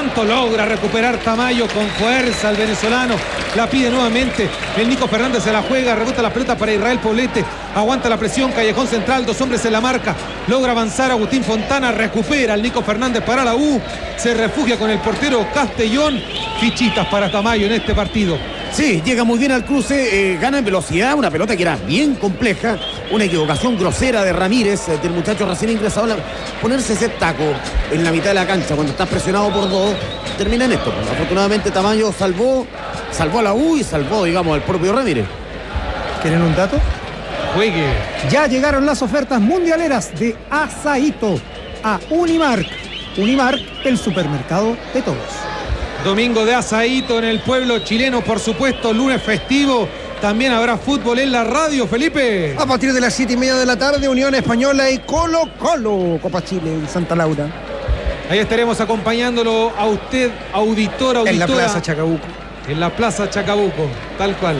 adelanto, logra recuperar Tamayo con fuerza el venezolano. La pide nuevamente. El Nico Fernández se la juega, rebota la pelota para Israel Poblete. Aguanta la presión, callejón central, 2 hombres en la marca. Logra avanzar Agustín Fontana, recupera el Nico Fernández para la U. Se refugia con el portero Castellón. Fichitas para Tamayo en este partido. Sí, llega muy bien al cruce, gana en velocidad, una pelota que era bien compleja, una equivocación grosera de Ramírez, del muchacho recién ingresado. Ponerse ese taco en la mitad de la cancha cuando estás presionado por 2, termina en esto. Afortunadamente Tamayo salvó a la U y salvó, digamos, al propio Ramírez. ¿Quieren un dato? Juegue. Ya llegaron las ofertas mundialeras de Asaíto a Unimark. Unimark, el supermercado de todos. Domingo de asaíto en el pueblo chileno, por supuesto, lunes festivo. También habrá fútbol en la radio, Felipe. A partir de las 7:30 de la tarde, Unión Española y Colo-Colo, Copa Chile en Santa Laura. Ahí estaremos acompañándolo a usted, auditor, auditora. En la Plaza Chacabuco. En la Plaza Chacabuco, tal cual.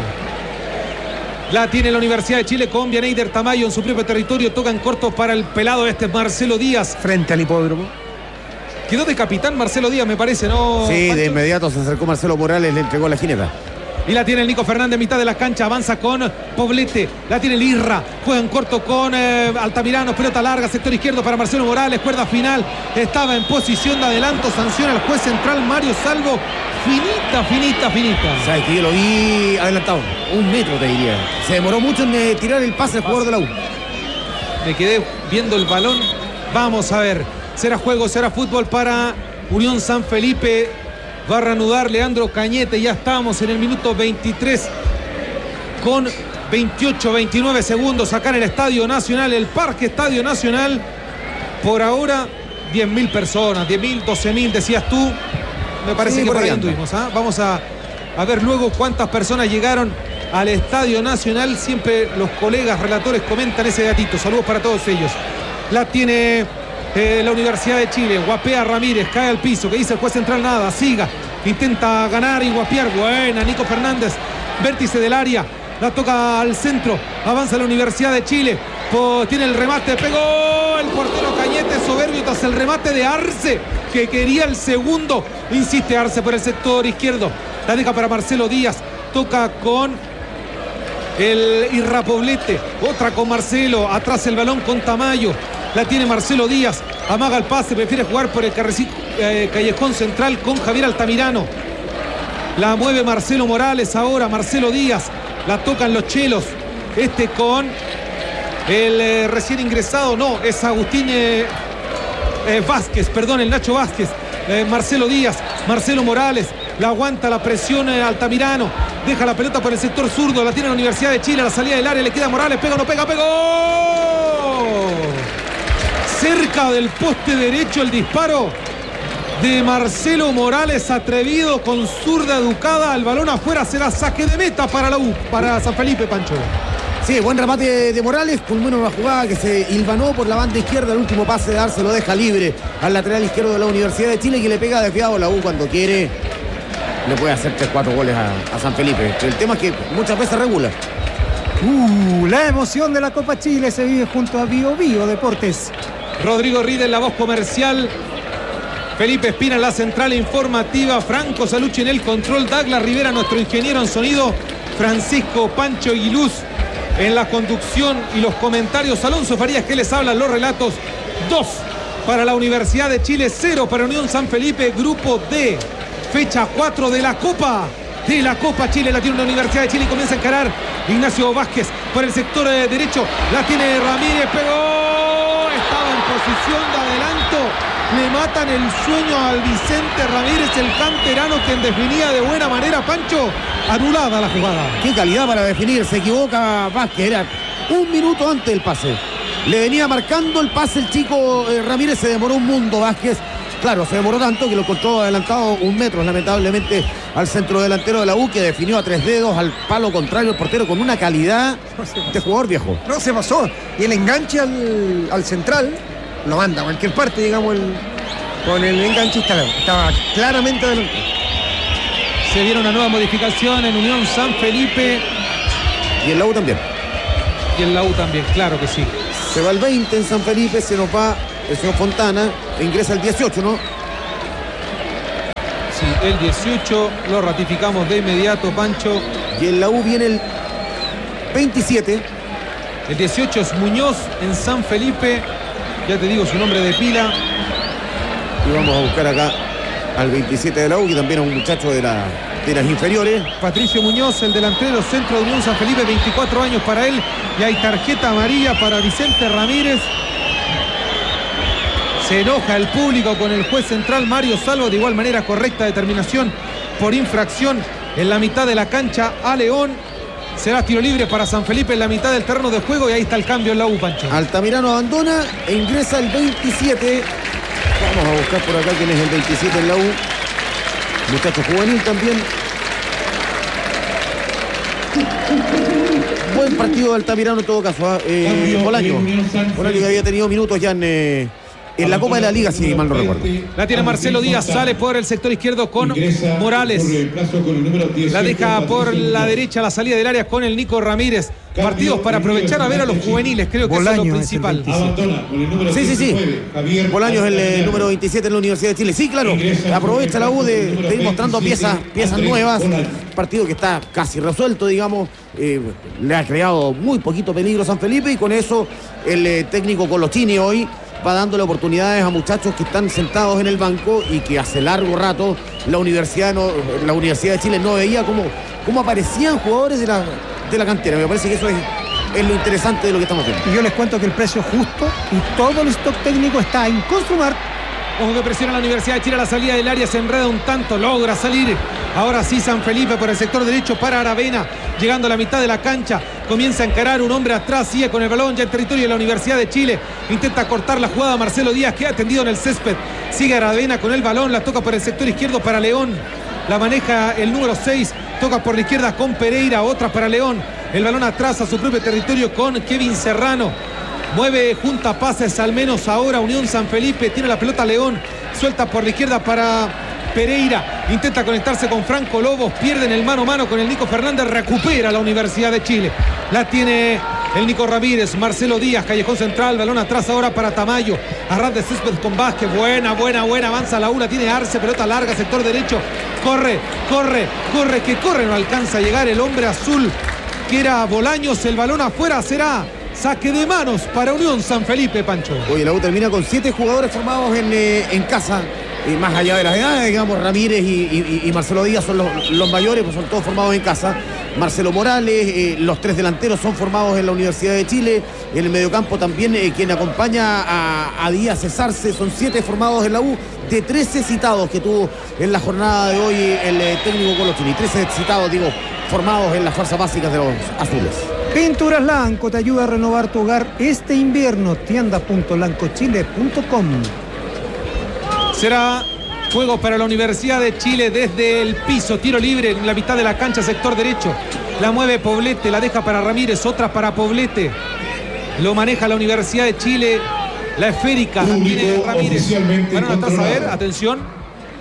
La tiene la Universidad de Chile con Bianeider Tamayo en su propio territorio. Toca en corto para el pelado Marcelo Díaz. Frente al hipódromo. Quedó de capitán Marcelo Díaz, me parece, ¿no? Sí, Pancho? de inmediato se acercó Marcelo Morales, le entregó la jineta. Y la tiene el Nico Fernández, mitad de la cancha, avanza con Poblete, la tiene el Irra, juega en corto con Altamirano, pelota larga, sector izquierdo para Marcelo Morales, cuerda final, estaba en posición de adelanto, sanciona al juez central Mario Salvo, finita. ¿Sabes que yo lo vi adelantado? 1 metro, te diría. Se demoró mucho en tirar el pase al jugador de la U. Me quedé viendo el balón, vamos a ver, será juego, será fútbol para Unión San Felipe. Va a reanudar Leandro Cañete. Ya estamos en el minuto 23 con 28-29 segundos acá en el Estadio Nacional, el Parque Estadio Nacional. Por ahora 10.000 personas, 10.000, 12.000 decías tú. Me parece que por ahí anduvimos, ¿eh? Vamos a ver luego cuántas personas llegaron al Estadio Nacional. Siempre los colegas relatores comentan ese datito. Saludos para todos ellos. La tiene la Universidad de Chile, guapea Ramírez, cae al piso, que dice el juez central, nada, siga, intenta ganar y guapear, buena Nico Fernández, vértice del área, la toca al centro, avanza la Universidad de Chile, tiene el remate, pegó el portero Cañete, soberbio tras el remate de Arce, que quería el segundo, insiste Arce por el sector izquierdo, la deja para Marcelo Díaz, toca con el Irra Poblete, otra con Marcelo, atrás el balón con Tamayo. La tiene Marcelo Díaz, amaga el pase, prefiere jugar por el callejón central con Javier Altamirano. La mueve Marcelo Morales ahora, Marcelo Díaz, la tocan los chelos. Con el recién ingresado, no, es Agustín Vázquez, perdón, el Nacho Vázquez. Marcelo Díaz, Marcelo Morales, la aguanta la presión Altamirano. Deja la pelota por el sector zurdo, la tiene la Universidad de Chile, a la salida del área le queda Morales, pega o no pega, pegó. Cerca del poste derecho el disparo de Marcelo Morales, atrevido con zurda educada, el balón afuera, será saque de meta para la U, para San Felipe, Pancho. Sí, buen remate de Morales, culminó una jugada que se hilvanó por la banda izquierda, el último pase de Arce lo deja libre al lateral izquierdo de la Universidad de Chile, que le pega desviado. La U cuando quiere le puede hacer 3-4 goles a San Felipe. El tema es que muchas veces regula. La emoción de la Copa Chile se vive junto a Bio Bio Deportes. Rodrigo Ride en la voz comercial, Felipe Espina en la central informativa, Franco Salucci en el control, Douglas Rivera, nuestro ingeniero en sonido, Francisco Pancho Aguiluz en la conducción y los comentarios, Alonso Farías que les habla, los relatos. 2 para la Universidad de Chile, 0 para Unión San Felipe, grupo D, fecha 4 de la Copa Chile. La tiene la Universidad de Chile y comienza a encarar Ignacio Vázquez por el sector derecho, la tiene Ramírez, pegó, estaba en posición de adelanto, le matan el sueño al Vicente Ramírez, el canterano, quien definía de buena manera, Pancho. Anulada la jugada. Qué calidad para definir, se equivoca Vázquez, era 1 minuto antes del pase. Le venía marcando el pase el chico Ramírez, se demoró un mundo Vázquez. Claro, se demoró tanto que lo encontró adelantado 1 metro, lamentablemente, al centro delantero de la U, que definió a 3 dedos al palo contrario el portero con una calidad de jugador viejo. No se pasó. Y el enganche al central lo manda a cualquier parte, digamos, con el enganche estaba claramente adelantado. Se viene una nueva modificación en Unión San Felipe. Y en la U también. Y en la U también, claro que sí. Se va el 20 en San Felipe, se nos va el señor Fontana, e ingresa el 18, ¿no? el 18, lo ratificamos de inmediato, Pancho. Y en la U viene el 27. El 18 es Muñoz en San Felipe. Ya te digo su nombre de pila. Y vamos a buscar acá al 27 de la U, que también es un muchacho de las inferiores. Patricio Muñoz, el delantero centro de Unión San Felipe, 24 años para él. Y hay tarjeta amarilla para Vicente Ramírez. Se enoja el público con el juez central Mario Salvo. De igual manera, correcta determinación por infracción en la mitad de la cancha a León. Será tiro libre para San Felipe en la mitad del terreno de juego. Y ahí está el cambio en la U, Pancho. Altamirano abandona e ingresa el 27. Vamos a buscar por acá quién es el 27 en la U. Muchacho juvenil también. Buen partido de Altamirano en todo caso. Bolaño que había tenido minutos ya en la Copa de la Liga, si mal no recuerdo. La tiene Marcelo Díaz, sale por el sector izquierdo con Morales. La deja por la derecha, la salida del área con el Nico Ramírez. Partidos para aprovechar a ver a los juveniles, creo que eso es lo principal. Sí. Bolaño es el número 27 en la Universidad de Chile. Sí, claro. Aprovecha la U de ir mostrando piezas nuevas. Partido que está casi resuelto, digamos. Le ha creado muy poquito peligro San Felipe y con eso el técnico Colochini hoy va dándole oportunidades a muchachos que están sentados en el banco y que hace largo rato la Universidad de Chile no veía cómo aparecían jugadores de la cantera. Me parece que eso es lo interesante de lo que estamos viendo. Y yo les cuento que el precio es justo y todo el stock técnico está en Construmart. Ojo que presiona la Universidad de Chile a la salida del área, se enreda un tanto, logra salir. Ahora sí San Felipe por el sector derecho para Aravena, llegando a la mitad de la cancha, comienza a encarar un hombre atrás, sigue con el balón ya en territorio de la Universidad de Chile, intenta cortar la jugada Marcelo Díaz, que ha tendido en el césped, sigue Aravena con el balón, la toca por el sector izquierdo para León, la maneja el número 6, toca por la izquierda con Pereira, otra para León, el balón atrás a su propio territorio con Kevin Serrano. Mueve, junta pases al menos ahora Unión San Felipe, tiene la pelota León, suelta por la izquierda para Pereira, intenta conectarse con Franco Lobos, pierde en el mano a mano con el Nico Fernández, recupera la Universidad de Chile, la tiene el Nico Ramírez, Marcelo Díaz, callejón central, balón atrás ahora para Tamayo, a ras de césped con Vázquez, buena, avanza la una, tiene Arce, pelota larga, sector derecho, corre, no alcanza a llegar el hombre azul, que era Bolaños, el balón afuera, será saque de manos para Unión San Felipe, Pancho. Oye, la U termina con 7 jugadores formados en casa. Más allá de las edades, digamos, Ramírez y Marcelo Díaz son los mayores, pues son todos formados en casa. Marcelo Morales, los 3 delanteros son formados en la Universidad de Chile. En el mediocampo también quien acompaña a Díaz Cesarse, son 7 formados en la U, de 13 citados que tuvo en la jornada de hoy el técnico Colochini. 13 citados, digo, formados en las fuerzas básicas de los azules. Pinturas Lanco te ayuda a renovar tu hogar este invierno. Tienda.lancochile.com. Será juego para la Universidad de Chile desde el piso, tiro libre en la mitad de la cancha, sector derecho. La mueve Poblete, la deja para Ramírez, otra para Poblete. Lo maneja la Universidad de Chile, la esférica, la tiene Ramírez. Bueno, atrás, a ver, atención.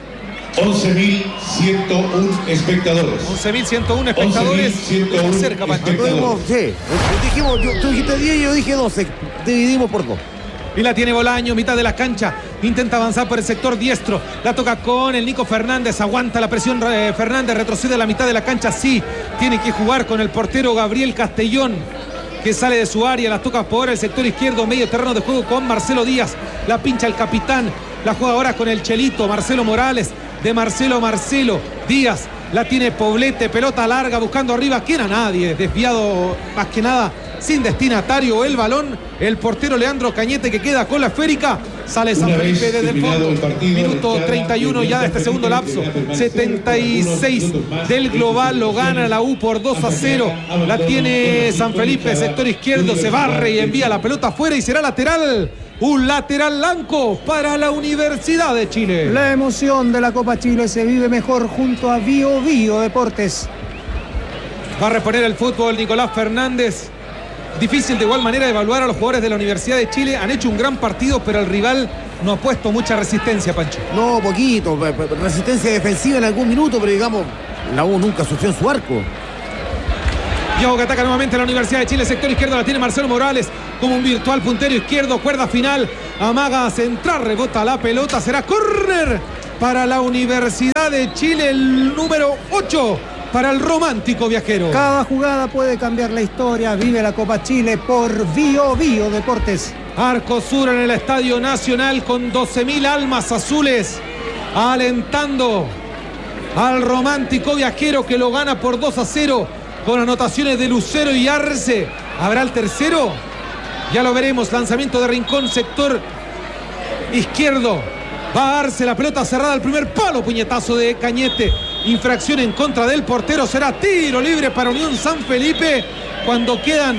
11.101 espectadores. 11.101 espectadores. Estamos cerca, Pancho. Sí, dijimos, tú dijiste 10 y yo dije 12. Dividimos por 2. Y la tiene Bolaño, mitad de la cancha. Intenta avanzar por el sector diestro. La toca con el Nico Fernández. Aguanta la presión Fernández. Retrocede a la mitad de la cancha. Sí, tiene que jugar con el portero Gabriel Castellón, que sale de su área. La toca por el sector izquierdo. Medio terreno de juego con Marcelo Díaz. La pincha el capitán. La juega ahora con el Chelito. Marcelo Morales. De Marcelo Díaz. La tiene Poblete. Pelota larga buscando arriba. ¿Quién? A nadie. Desviado más que nada. Sin destinatario el balón, el portero Leandro Cañete, que queda con la esférica, sale San Felipe desde el fondo, minuto 31 ya de este segundo lapso, 76 del global, lo gana la U por 2-0, la tiene San Felipe, sector izquierdo, se barre y envía la pelota afuera y será lateral. Un lateral blanco para la Universidad de Chile. La emoción de la Copa Chile se vive mejor junto a Bio Bio Deportes. Va a reponer el fútbol Nicolás Fernández. Difícil de igual manera evaluar a los jugadores de la Universidad de Chile. Han hecho un gran partido, pero el rival no ha puesto mucha resistencia, Pancho. No, poquito. Resistencia defensiva en algún minuto, pero digamos, la U nunca sufrió en su arco. Y ojo que ataca nuevamente la Universidad de Chile. Sector izquierdo la tiene Marcelo Morales como un virtual puntero izquierdo. Cuerda final. Amaga a centrar. Rebota la pelota. Será córner para la Universidad de Chile, el número 8 para el Romántico Viajero. Cada jugada puede cambiar la historia. Vive la Copa Chile por Bio Bio Deportes. Arco Sur en el Estadio Nacional con 12.000 almas azules alentando al Romántico Viajero, que lo gana por 2-0 con anotaciones de Lucero y Arce. ¿Habrá el tercero? Ya lo veremos. Lanzamiento de Rincón, sector izquierdo. Va a Arce, la pelota cerrada al primer palo. Puñetazo de Cañete. Infracción en contra del portero. Será tiro libre para Unión San Felipe cuando quedan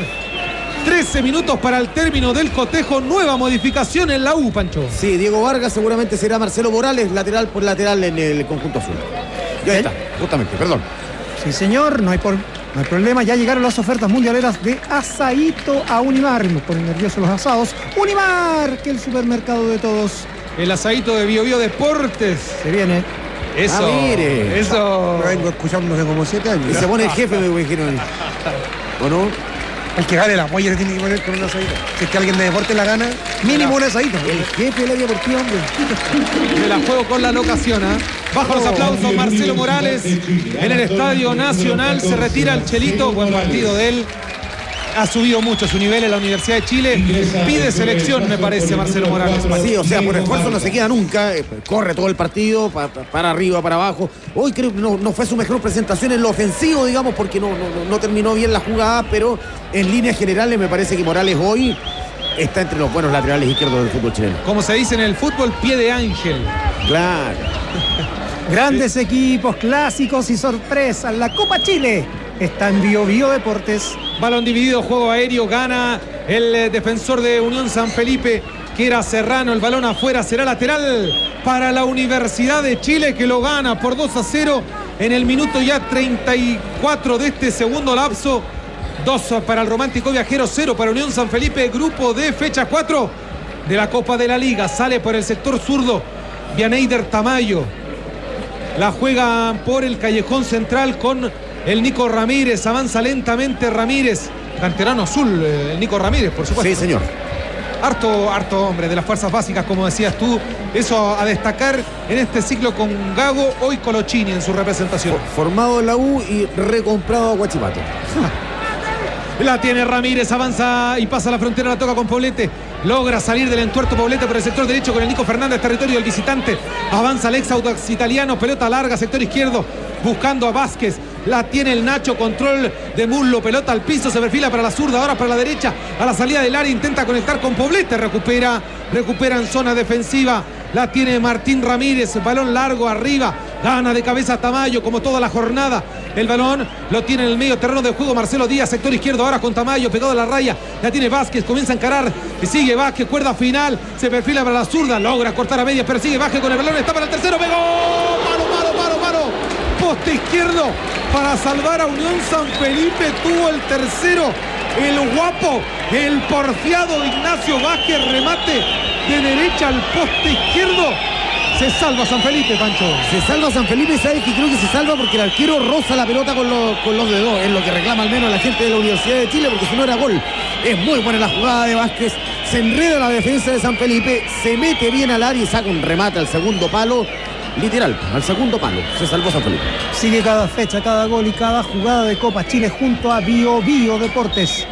13 minutos para el término del cotejo. Nueva modificación en la U, Pancho. Sí, Diego Vargas seguramente será Marcelo Morales, lateral por lateral en el conjunto azul. Ya está, justamente, perdón. Sí, señor, no hay problema. Ya llegaron las ofertas mundialeras de Asaíto a Unimar. Me ponen nerviosos los asados. Unimar, que el supermercado de todos. El asadito de Bio Bio Deportes. Se viene. Eso. Mire. Eso. Lo vengo escuchando hace como 7 años. Y se pone el jefe, me dijeron. ¿O no? El que gane la polla se tiene que poner con un asadito. Si es que alguien de deporte la gana, mínimo un asadito. El jefe del área deportiva, hombre. Me la juego con la locación, ¿eh? Bajo los aplausos, Marcelo Morales en el Estadio Nacional. Se retira el Chelito. Buen partido de él. Ha subido mucho su nivel en la Universidad de Chile. Pide selección, me parece, Marcelo Morales. Sí, o sea, por esfuerzo no se queda nunca. Corre todo el partido, para arriba, para abajo. Hoy creo que no fue su mejor presentación en lo ofensivo, digamos, porque no terminó bien la jugada, pero en líneas generales me parece que Morales hoy está entre los buenos laterales izquierdos del fútbol chileno. Como se dice en el fútbol, pie de ángel. Claro. Grandes equipos, clásicos y sorpresas. La Copa Chile está en Bio Bio Deportes. Balón dividido, juego aéreo, gana el defensor de Unión San Felipe, que era Serrano. El balón afuera, será lateral para la Universidad de Chile, que lo gana por 2-0 en el minuto ya 34 de este segundo lapso. 2 para el Romántico Viajero, 0 para Unión San Felipe. Grupo de fecha 4 de la Copa de la Liga. Sale por el sector zurdo Vianeider Tamayo. La juega por el callejón central con el Nico Ramírez. Avanza lentamente Ramírez. Canterano azul, el Nico Ramírez, por supuesto. Sí, señor. Harto hombre de las fuerzas básicas, como decías tú. Eso a destacar en este ciclo con Gago, hoy Colochini en su representación. Formado en la U y recomprado a Huachipato. La tiene Ramírez, avanza y pasa la frontera, la toca con Poblete. Logra salir del entuerto Poblete por el sector derecho con el Nico Fernández, territorio del visitante. Avanza el ex Audax italiano, pelota larga, sector izquierdo, buscando a Vázquez. La tiene el Nacho, control de muslo, pelota al piso, se perfila para la zurda, ahora para la derecha, a la salida del área, intenta conectar con Poblete, recupera en zona defensiva. La tiene Martín Ramírez, balón largo arriba, gana de cabeza Tamayo como toda la jornada. El balón lo tiene en el medio terreno de juego Marcelo Díaz, sector izquierdo, ahora con Tamayo, pegado a la raya. La tiene Vázquez, comienza a encarar, y sigue Vázquez, cuerda final, se perfila para la zurda, logra cortar a medias, pero sigue Vázquez con el balón, está para el tercero, pegó, mano, poste izquierdo para salvar a Unión San Felipe, tuvo el tercero, el guapo, el porfiado Ignacio Vázquez, remate de derecha al poste izquierdo. Se salva San Felipe, Pancho. Se salva San Felipe, ¿sabes que creo que se salva? Porque el arquero roza la pelota con los dedos. Es lo que reclama al menos la gente de la Universidad de Chile, porque si no era gol. Es muy buena la jugada de Vázquez. Se enreda la defensa de San Felipe, se mete bien al área y saca un remate al segundo palo. Literal, al segundo palo. Se salvó San Felipe. Sigue cada fecha, cada gol y cada jugada de Copa Chile junto a Bio Bio Deportes.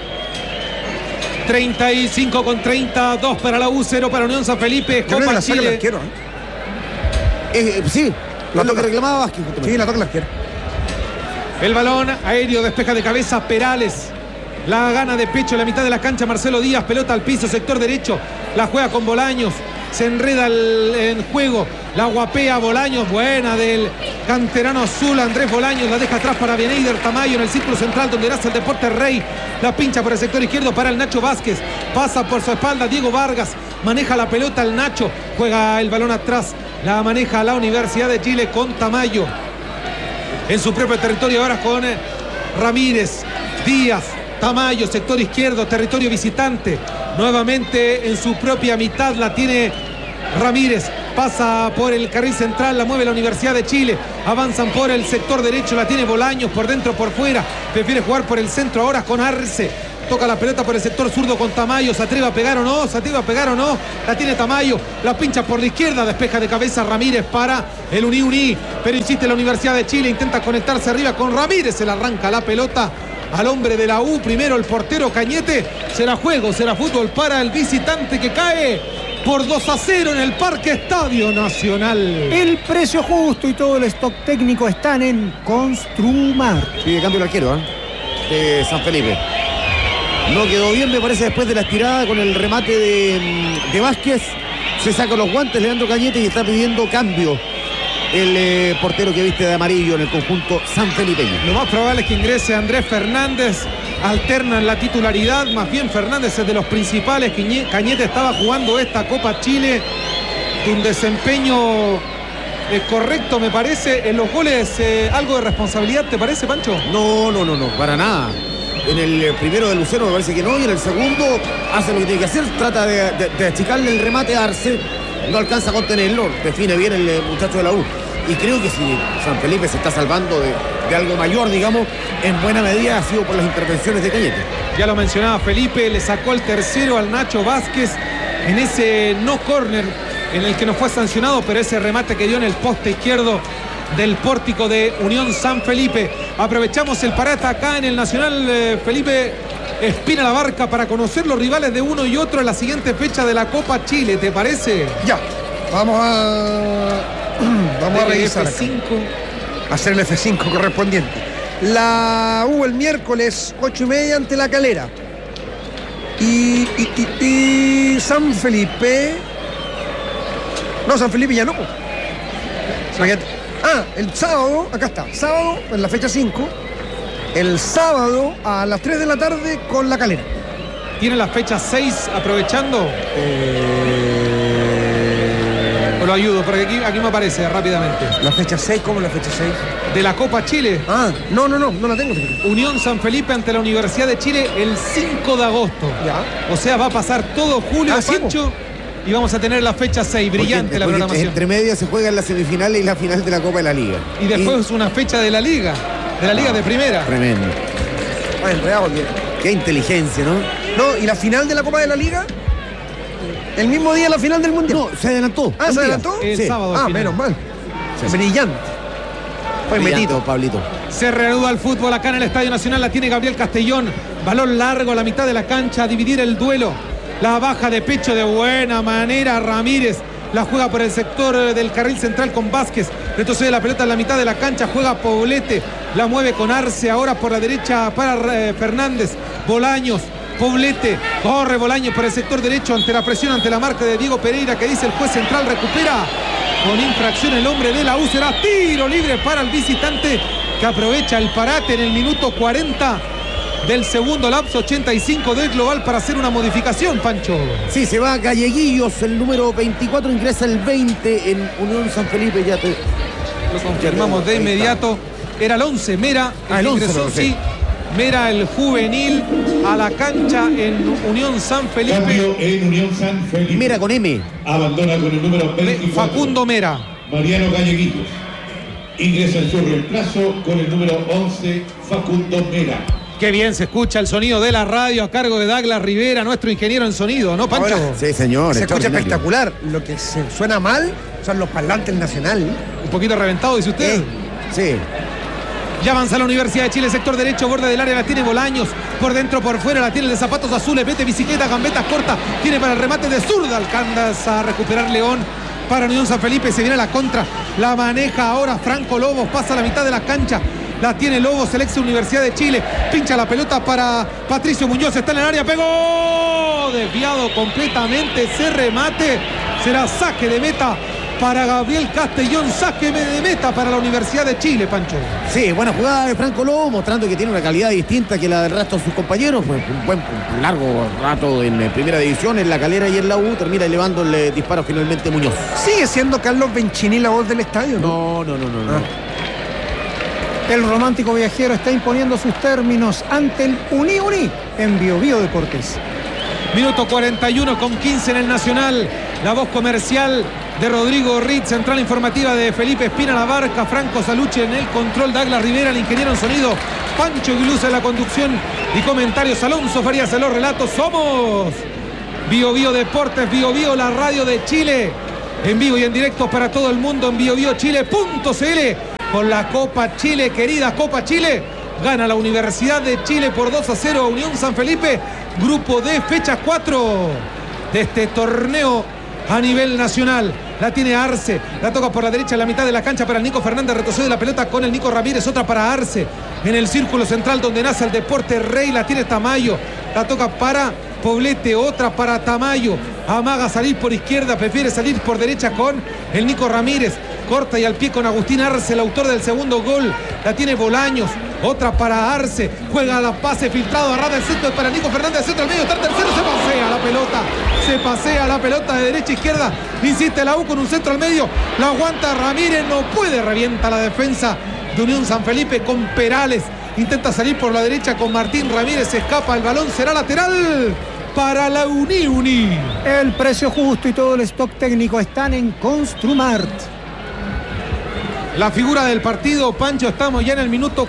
35-30, 2 para la U, 0 para Unión San Felipe. Yo creo Copa que la saca el Chile. arquero, Sí, La lo que toca. reclamaba Vázquez. Justamente. Sí, la toca el arquero. El balón aéreo, despeja de cabeza Perales. La gana de pecho en la mitad de la cancha Marcelo Díaz, pelota al piso, sector derecho. La juega con Bolaños. Se enreda en juego. La guapea Bolaños, buena del canterano azul Andrés Bolaños. La deja atrás para Vianeider Tamayo en el círculo central donde nace el Deporte Rey. La pincha por el sector izquierdo para el Nacho Vázquez. Pasa por su espalda Diego Vargas. Maneja la pelota el Nacho. Juega el balón atrás. La maneja la Universidad de Chile con Tamayo. En su propio territorio ahora con Ramírez, Díaz, Tamayo, sector izquierdo, territorio visitante. Nuevamente en su propia mitad la tiene Ramírez. Pasa por el carril central, la mueve la Universidad de Chile. Avanzan por el sector derecho, la tiene Bolaños por dentro, por fuera. Prefiere jugar por el centro ahora con Arce. Toca la pelota por el sector zurdo con Tamayo. ¿Se atreve a pegar o no? ¿Se atreve a pegar o no? La tiene Tamayo. La pincha por la izquierda. Despeja de cabeza Ramírez para el Uni. Pero insiste la Universidad de Chile. Intenta conectarse arriba con Ramírez. Se le arranca la pelota al hombre de la U. Primero el portero Cañete. Será juego, será fútbol para el visitante que cae por 2-0 en el Parque Estadio Nacional. El precio justo y todo el stock técnico están en Construmar. Pide cambio el arquero de San Felipe. No quedó bien, me parece, después de la estirada con el remate de Vázquez. Se saca los guantes Leandro Cañete y está pidiendo cambio el portero que viste de amarillo en el conjunto sanfelipeño. Lo más probable es que ingrese Andrés Fernández. Alternan la titularidad. Más bien Fernández es de los principales. Cañete estaba jugando esta Copa Chile de un desempeño correcto, me parece. En los goles, algo de responsabilidad, ¿te parece, Pancho? No, para nada. En el primero de Lucero me parece que no, y en el segundo hace lo que tiene que hacer, trata de achicarle el remate a Arce, no alcanza a contenerlo, define bien el muchacho de la U. Y creo que si San Felipe se está salvando de algo mayor, digamos, en buena medida ha sido por las intervenciones de Cañete. Ya lo mencionaba Felipe, le sacó el tercero al Nacho Vázquez en ese no córner en el que no fue sancionado, pero ese remate que dio en el poste izquierdo del pórtico de Unión San Felipe. Aprovechamos el parate acá en el Nacional, Felipe Espina la Barca, para conocer los rivales de uno y otro en la siguiente fecha de la Copa Chile, ¿te parece? Ya, vamos a revisar F5. Hacer el F5 correspondiente. La U el miércoles 8:30 ante La Calera. Y San Felipe. No, San Felipe ya no. El sábado, acá está, sábado, en la fecha 5, el sábado a las 3 de la tarde con La Calera. ¿Tiene la fecha 6 aprovechando? O lo ayudo, porque aquí me aparece rápidamente. ¿La fecha 6? ¿Cómo la fecha 6? De la Copa Chile. No la tengo. Unión San Felipe ante la Universidad de Chile el 5 de agosto. Ya. O sea, va a pasar todo julio, Pancho. Y vamos a tener la fecha 6, brillante la programación. Entre medio se juegan las semifinales y la final de la Copa de la Liga. Y después una fecha de la Liga, de primera. Tremendo. Qué inteligencia, ¿no? No, y la final de la Copa de la Liga, el mismo día la final del Mundial. No, se adelantó. ¿Se adelantó? El sábado. Menos mal. Sí. Brillante. Fue metito, Pablito. Se reanuda el fútbol acá en el Estadio Nacional, la tiene Gabriel Castellón. Balón largo a la mitad de la cancha, a dividir el duelo. La baja de pecho de buena manera Ramírez. La juega por el sector del carril central con Vázquez. Retrocede la pelota en la mitad de la cancha. Juega Poblete. La mueve con Arce. Ahora por la derecha para Fernández. Bolaños. Poblete. Corre Bolaños por el sector derecho ante la presión, ante la marca de Diego Pereira, que dice el juez central. Recupera con infracción el hombre de la U. Será tiro libre para el visitante, que aprovecha el parate en el minuto 40 del segundo lapso, 85 del global, para hacer una modificación, Pancho. Sí, se va Galleguillos, el número 24, ingresa el 20 en Unión San Felipe. Ya lo confirmamos de inmediato. Era el 11, Mera, el 11, ingresó, sí. Mera, el juvenil, a la cancha en Unión San Felipe. Cambio en Unión San Felipe. Mera con M. Abandona con el número 24. Facundo Mera. Mariano Galleguillos. Ingresa en su reemplazo con el número 11, Facundo Mera. Qué bien se escucha el sonido de la radio a cargo de Douglas Rivera, nuestro ingeniero en sonido, ¿no, Pancho? Ahora, sí, señor. Se escucha espectacular. Lo que se suena mal son los parlantes nacional. Un poquito reventado, dice usted. Sí. Ya avanza la Universidad de Chile, sector derecho, borde del área, la tiene Bolaños. Por dentro, por fuera, la tiene el de zapatos azules. Vete, bicicleta, gambetas corta. Tiene para el remate de zurda. Alcanza a recuperar León. Para Unión San Felipe, se viene la contra. La maneja ahora Franco Lobos. Pasa a la mitad de la cancha. La tiene Lobos, el ex Universidad de Chile. Pincha la pelota para Patricio Muñoz. Está en el área, pegó. Desviado completamente ese remate. Será saque de meta para Gabriel Castellón. Saque de meta para la Universidad de Chile, Pancho. Sí, buena jugada de Franco Lobos, mostrando que tiene una calidad distinta que la del resto de sus compañeros. Pues un largo rato en primera división, en La Calera y en la U. Termina elevando el disparo finalmente Muñoz. ¿Sigue siendo Carlos Benchini la voz del estadio? No. El romántico viajero está imponiendo sus términos ante el Uni en Biobío Deportes. Minuto 41 con 15 en el Nacional. La voz comercial de Rodrigo Ritz, central informativa de Felipe Espina la Barca, Franco Salucci en el control, Douglas Rivera, el ingeniero en sonido, Pancho Guiluza en la conducción y comentarios. Alonso Farías en los relatos. Somos Bio Bio Deportes, Bio Bio, la radio de Chile. En vivo y en directo para todo el mundo en biobiochile.cl con la Copa Chile, querida Copa Chile. Gana la Universidad de Chile por 2-0 a Unión San Felipe. Grupo D, fecha 4 de este torneo a nivel nacional. La tiene Arce, la toca por la derecha en la mitad de la cancha para el Nico Fernández, retrocede la pelota con el Nico Ramírez, otra para Arce en el círculo central donde nace el deporte rey, la tiene Tamayo, la toca para Poblete, otra para Tamayo, amaga salir por izquierda, prefiere salir por derecha con el Nico Ramírez, corta y al pie con Agustín Arce, el autor del segundo gol, la tiene Bolaños, otra para Arce, juega la pase filtrado, agarrada el centro para Nico Fernández, centro al medio, está el tercero, se pasea la pelota de derecha a izquierda, insiste la U con un centro al medio, la aguanta Ramírez, no puede, revienta la defensa de Unión San Felipe con Perales, intenta salir por la derecha con Martín Ramírez, se escapa, el balón será lateral para la Uni. El precio justo y todo el stock técnico están en Construmart. La figura del partido, Pancho, estamos ya en el minuto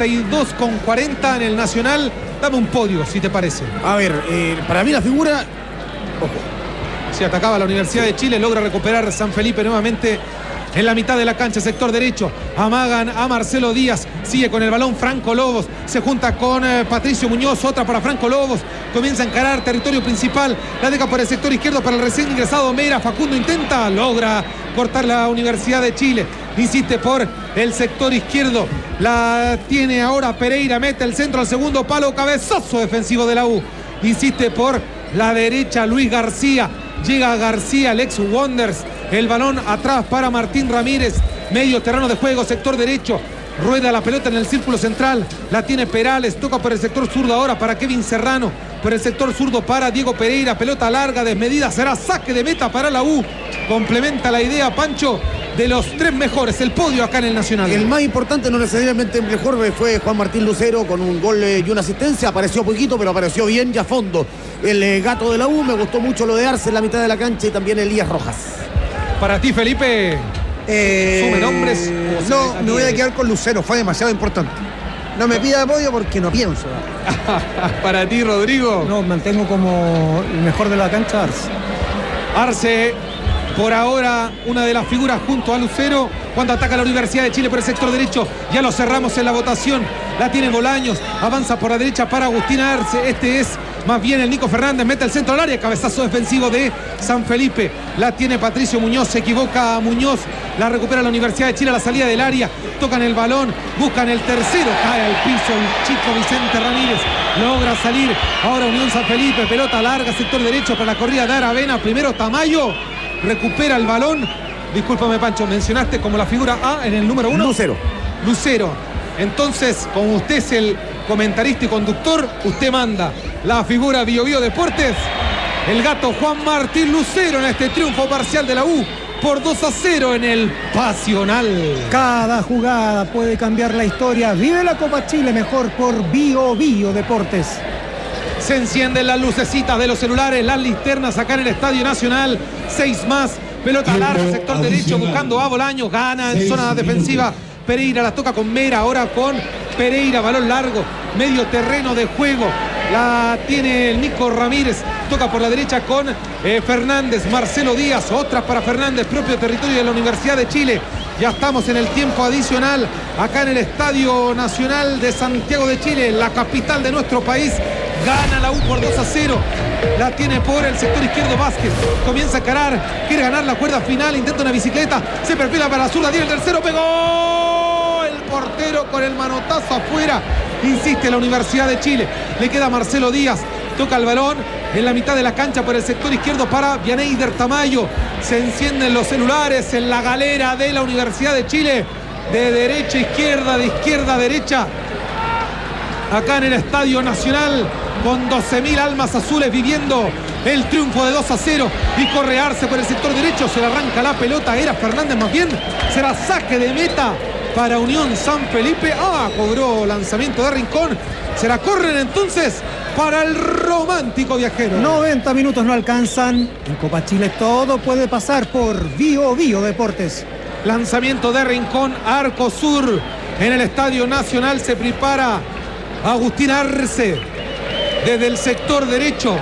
42:40 en el Nacional. Dame un podio, si te parece. A ver, para mí la figura... Ojo. Se atacaba la Universidad de Chile, logra recuperar San Felipe nuevamente en la mitad de la cancha, sector derecho. Amagan a Marcelo Díaz, sigue con el balón Franco Lobos, se junta con Patricio Muñoz, otra para Franco Lobos, comienza a encarar territorio principal, la deja por el sector izquierdo para el recién ingresado Mera, Facundo intenta, logra cortar la Universidad de Chile, insiste por el sector izquierdo, la tiene ahora Pereira, mete el centro al segundo palo, cabezazo defensivo de la U, insiste por la derecha Luis García, llega García, el ex Wonders, el balón atrás para Martín Ramírez, medio terreno de juego, sector derecho, rueda la pelota en el círculo central, la tiene Perales, toca por el sector zurdo ahora para Kevin Serrano, por el sector zurdo para Diego Pereira, pelota larga, desmedida, será saque de meta para la U, complementa la idea, Pancho, de los tres mejores, el podio acá en el Nacional. El más importante, no necesariamente el mejor, fue Juan Martín Lucero con un gol y una asistencia, apareció poquito, pero apareció bien y a fondo. El gato de la U, me gustó mucho lo de Arce en la mitad de la cancha y también Elías Rojas. Para ti, Felipe, ¿sume nombres? No, me voy a quedar con Lucero, fue demasiado importante. No me pida apoyo porque no pienso. Para ti, Rodrigo. No, mantengo como el mejor de la cancha Arce, por ahora, una de las figuras junto a Lucero, cuando ataca la Universidad de Chile por el sector derecho, ya lo cerramos en la votación, la tiene Bolaños, avanza por la derecha para Agustín Arce, este es más bien el Nico Fernández, mete el centro al área, cabezazo defensivo de San Felipe, la tiene Patricio Muñoz, se equivoca Muñoz, la recupera la Universidad de Chile a la salida del área, tocan el balón, buscan el tercero, cae al piso el chico Vicente Ramírez, logra salir, ahora Unión San Felipe, pelota larga, sector derecho para la corrida de Aravena, primero Tamayo, recupera el balón, discúlpame Pancho, mencionaste como la figura A en el número 1. Lucero, entonces como usted es el comentarista y conductor, usted manda la figura Bio Bio Deportes, el gato Juan Martín Lucero en este triunfo parcial de la U por 2-0 en el Pasional. Cada jugada puede cambiar la historia. Vive la Copa Chile mejor por Bio Bio Deportes. Se encienden las lucecitas de los celulares, las linternas acá en el Estadio Nacional. 6 más, pelota larga, sector derecho, buscando a Bolaños, gana en zona defensiva. Pereira la toca con Mera, ahora con Pereira, balón largo, medio terreno de juego. La tiene el Nico Ramírez, toca por la derecha con Fernández, Marcelo Díaz, otra para Fernández, propio territorio de la Universidad de Chile. Ya estamos en el tiempo adicional, acá en el Estadio Nacional de Santiago de Chile, la capital de nuestro país. Gana la U por 2-0. La tiene por el sector izquierdo Vázquez. Comienza a encarar. Quiere ganar la cuerda final. Intenta una bicicleta. Se perfila para la zurda. Tiene el tercero. Pegó el portero con el manotazo afuera. Insiste la Universidad de Chile. Le queda Marcelo Díaz. Toca el balón en la mitad de la cancha por el sector izquierdo para Vianeyder Tamayo. Se encienden los celulares en la galera de la Universidad de Chile. De derecha a izquierda, de izquierda a derecha. Acá en el Estadio Nacional, con 12.000 almas azules viviendo el triunfo de 2-0 y corre Arce por el sector derecho, se le arranca la pelota, era Fernández más bien, será saque de meta para Unión San Felipe. Cobró lanzamiento de Rincón, será corren entonces para el romántico viajero. 90 minutos no alcanzan, en Copa Chile todo puede pasar por Bio Bio Deportes. Lanzamiento de Rincón, arco sur, en el Estadio Nacional se prepara Agustín Arce desde el sector derecho,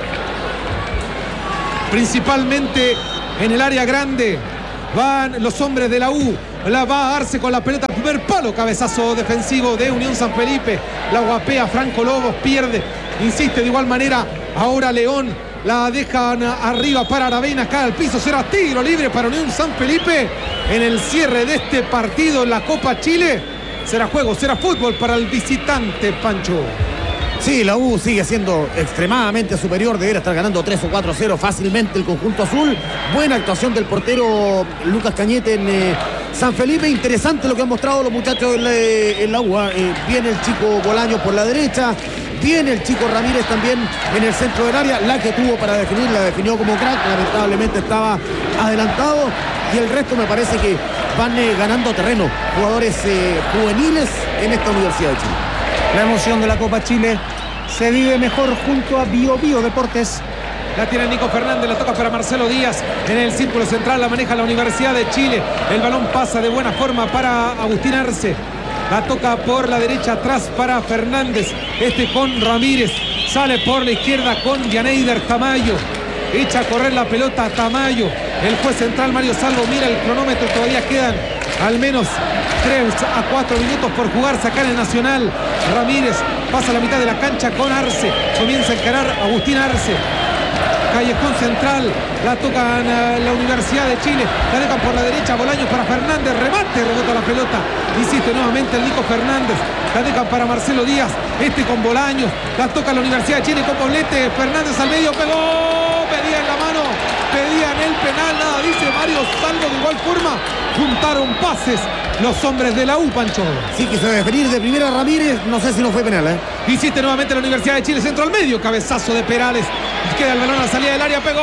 principalmente en el área grande. Van los hombres de la U. La va a Arce con la pelota. Primer palo, cabezazo defensivo de Unión San Felipe. La guapea Franco Lobos, pierde. Insiste de igual manera. Ahora León. La dejan arriba para Aravena. Cae al piso. Será tiro libre para Unión San Felipe. En el cierre de este partido en la Copa Chile. Será juego, será fútbol para el visitante, Pancho. Sí, la U sigue siendo extremadamente superior, debería estar ganando 3 o 4-0 fácilmente el conjunto azul. Buena actuación del portero Lucas Cañete en San Felipe. Interesante lo que han mostrado los muchachos en la U. Viene el chico Bolaños por la derecha, viene el chico Ramírez también en el centro del área. La que tuvo para definir, la definió como crack, lamentablemente estaba adelantado. Y el resto me parece que van ganando terreno jugadores juveniles en esta Universidad de Chile. La emoción de la Copa Chile se vive mejor junto a Bio Bio Deportes. La tiene Nico Fernández, la toca para Marcelo Díaz. En el círculo central la maneja la Universidad de Chile. El balón pasa de buena forma para Agustín Arce. La toca por la derecha atrás para Fernández. Con Ramírez. Sale por la izquierda con Yaneider Tamayo. Echa a correr la pelota a Tamayo. El juez central Mario Salvo mira el cronómetro. Todavía quedan al menos 3 a 4 minutos por jugarse acá en el Nacional. Ramírez pasa la mitad de la cancha con Arce. Comienza a encarar Agustín Arce. Callejón central. La tocan a la Universidad de Chile. La dejan por la derecha. Bolaños para Fernández. Remate. Rebota la pelota. Insiste nuevamente el Nico Fernández. La dejan para Marcelo Díaz. Con Bolaños. La toca la Universidad de Chile con Poblete. Fernández al medio. Pegó. Pedía en la mano. Pedían el penal. Nada dice Mario Salvo. De igual forma juntaron pases los hombres de la U, Pancho. Sí, quiso definir de primera Ramírez. No sé si no fue penal, Insiste nuevamente la Universidad de Chile. Centro al medio. Cabezazo de Perales. Queda el balón a la salida del área. Pegó.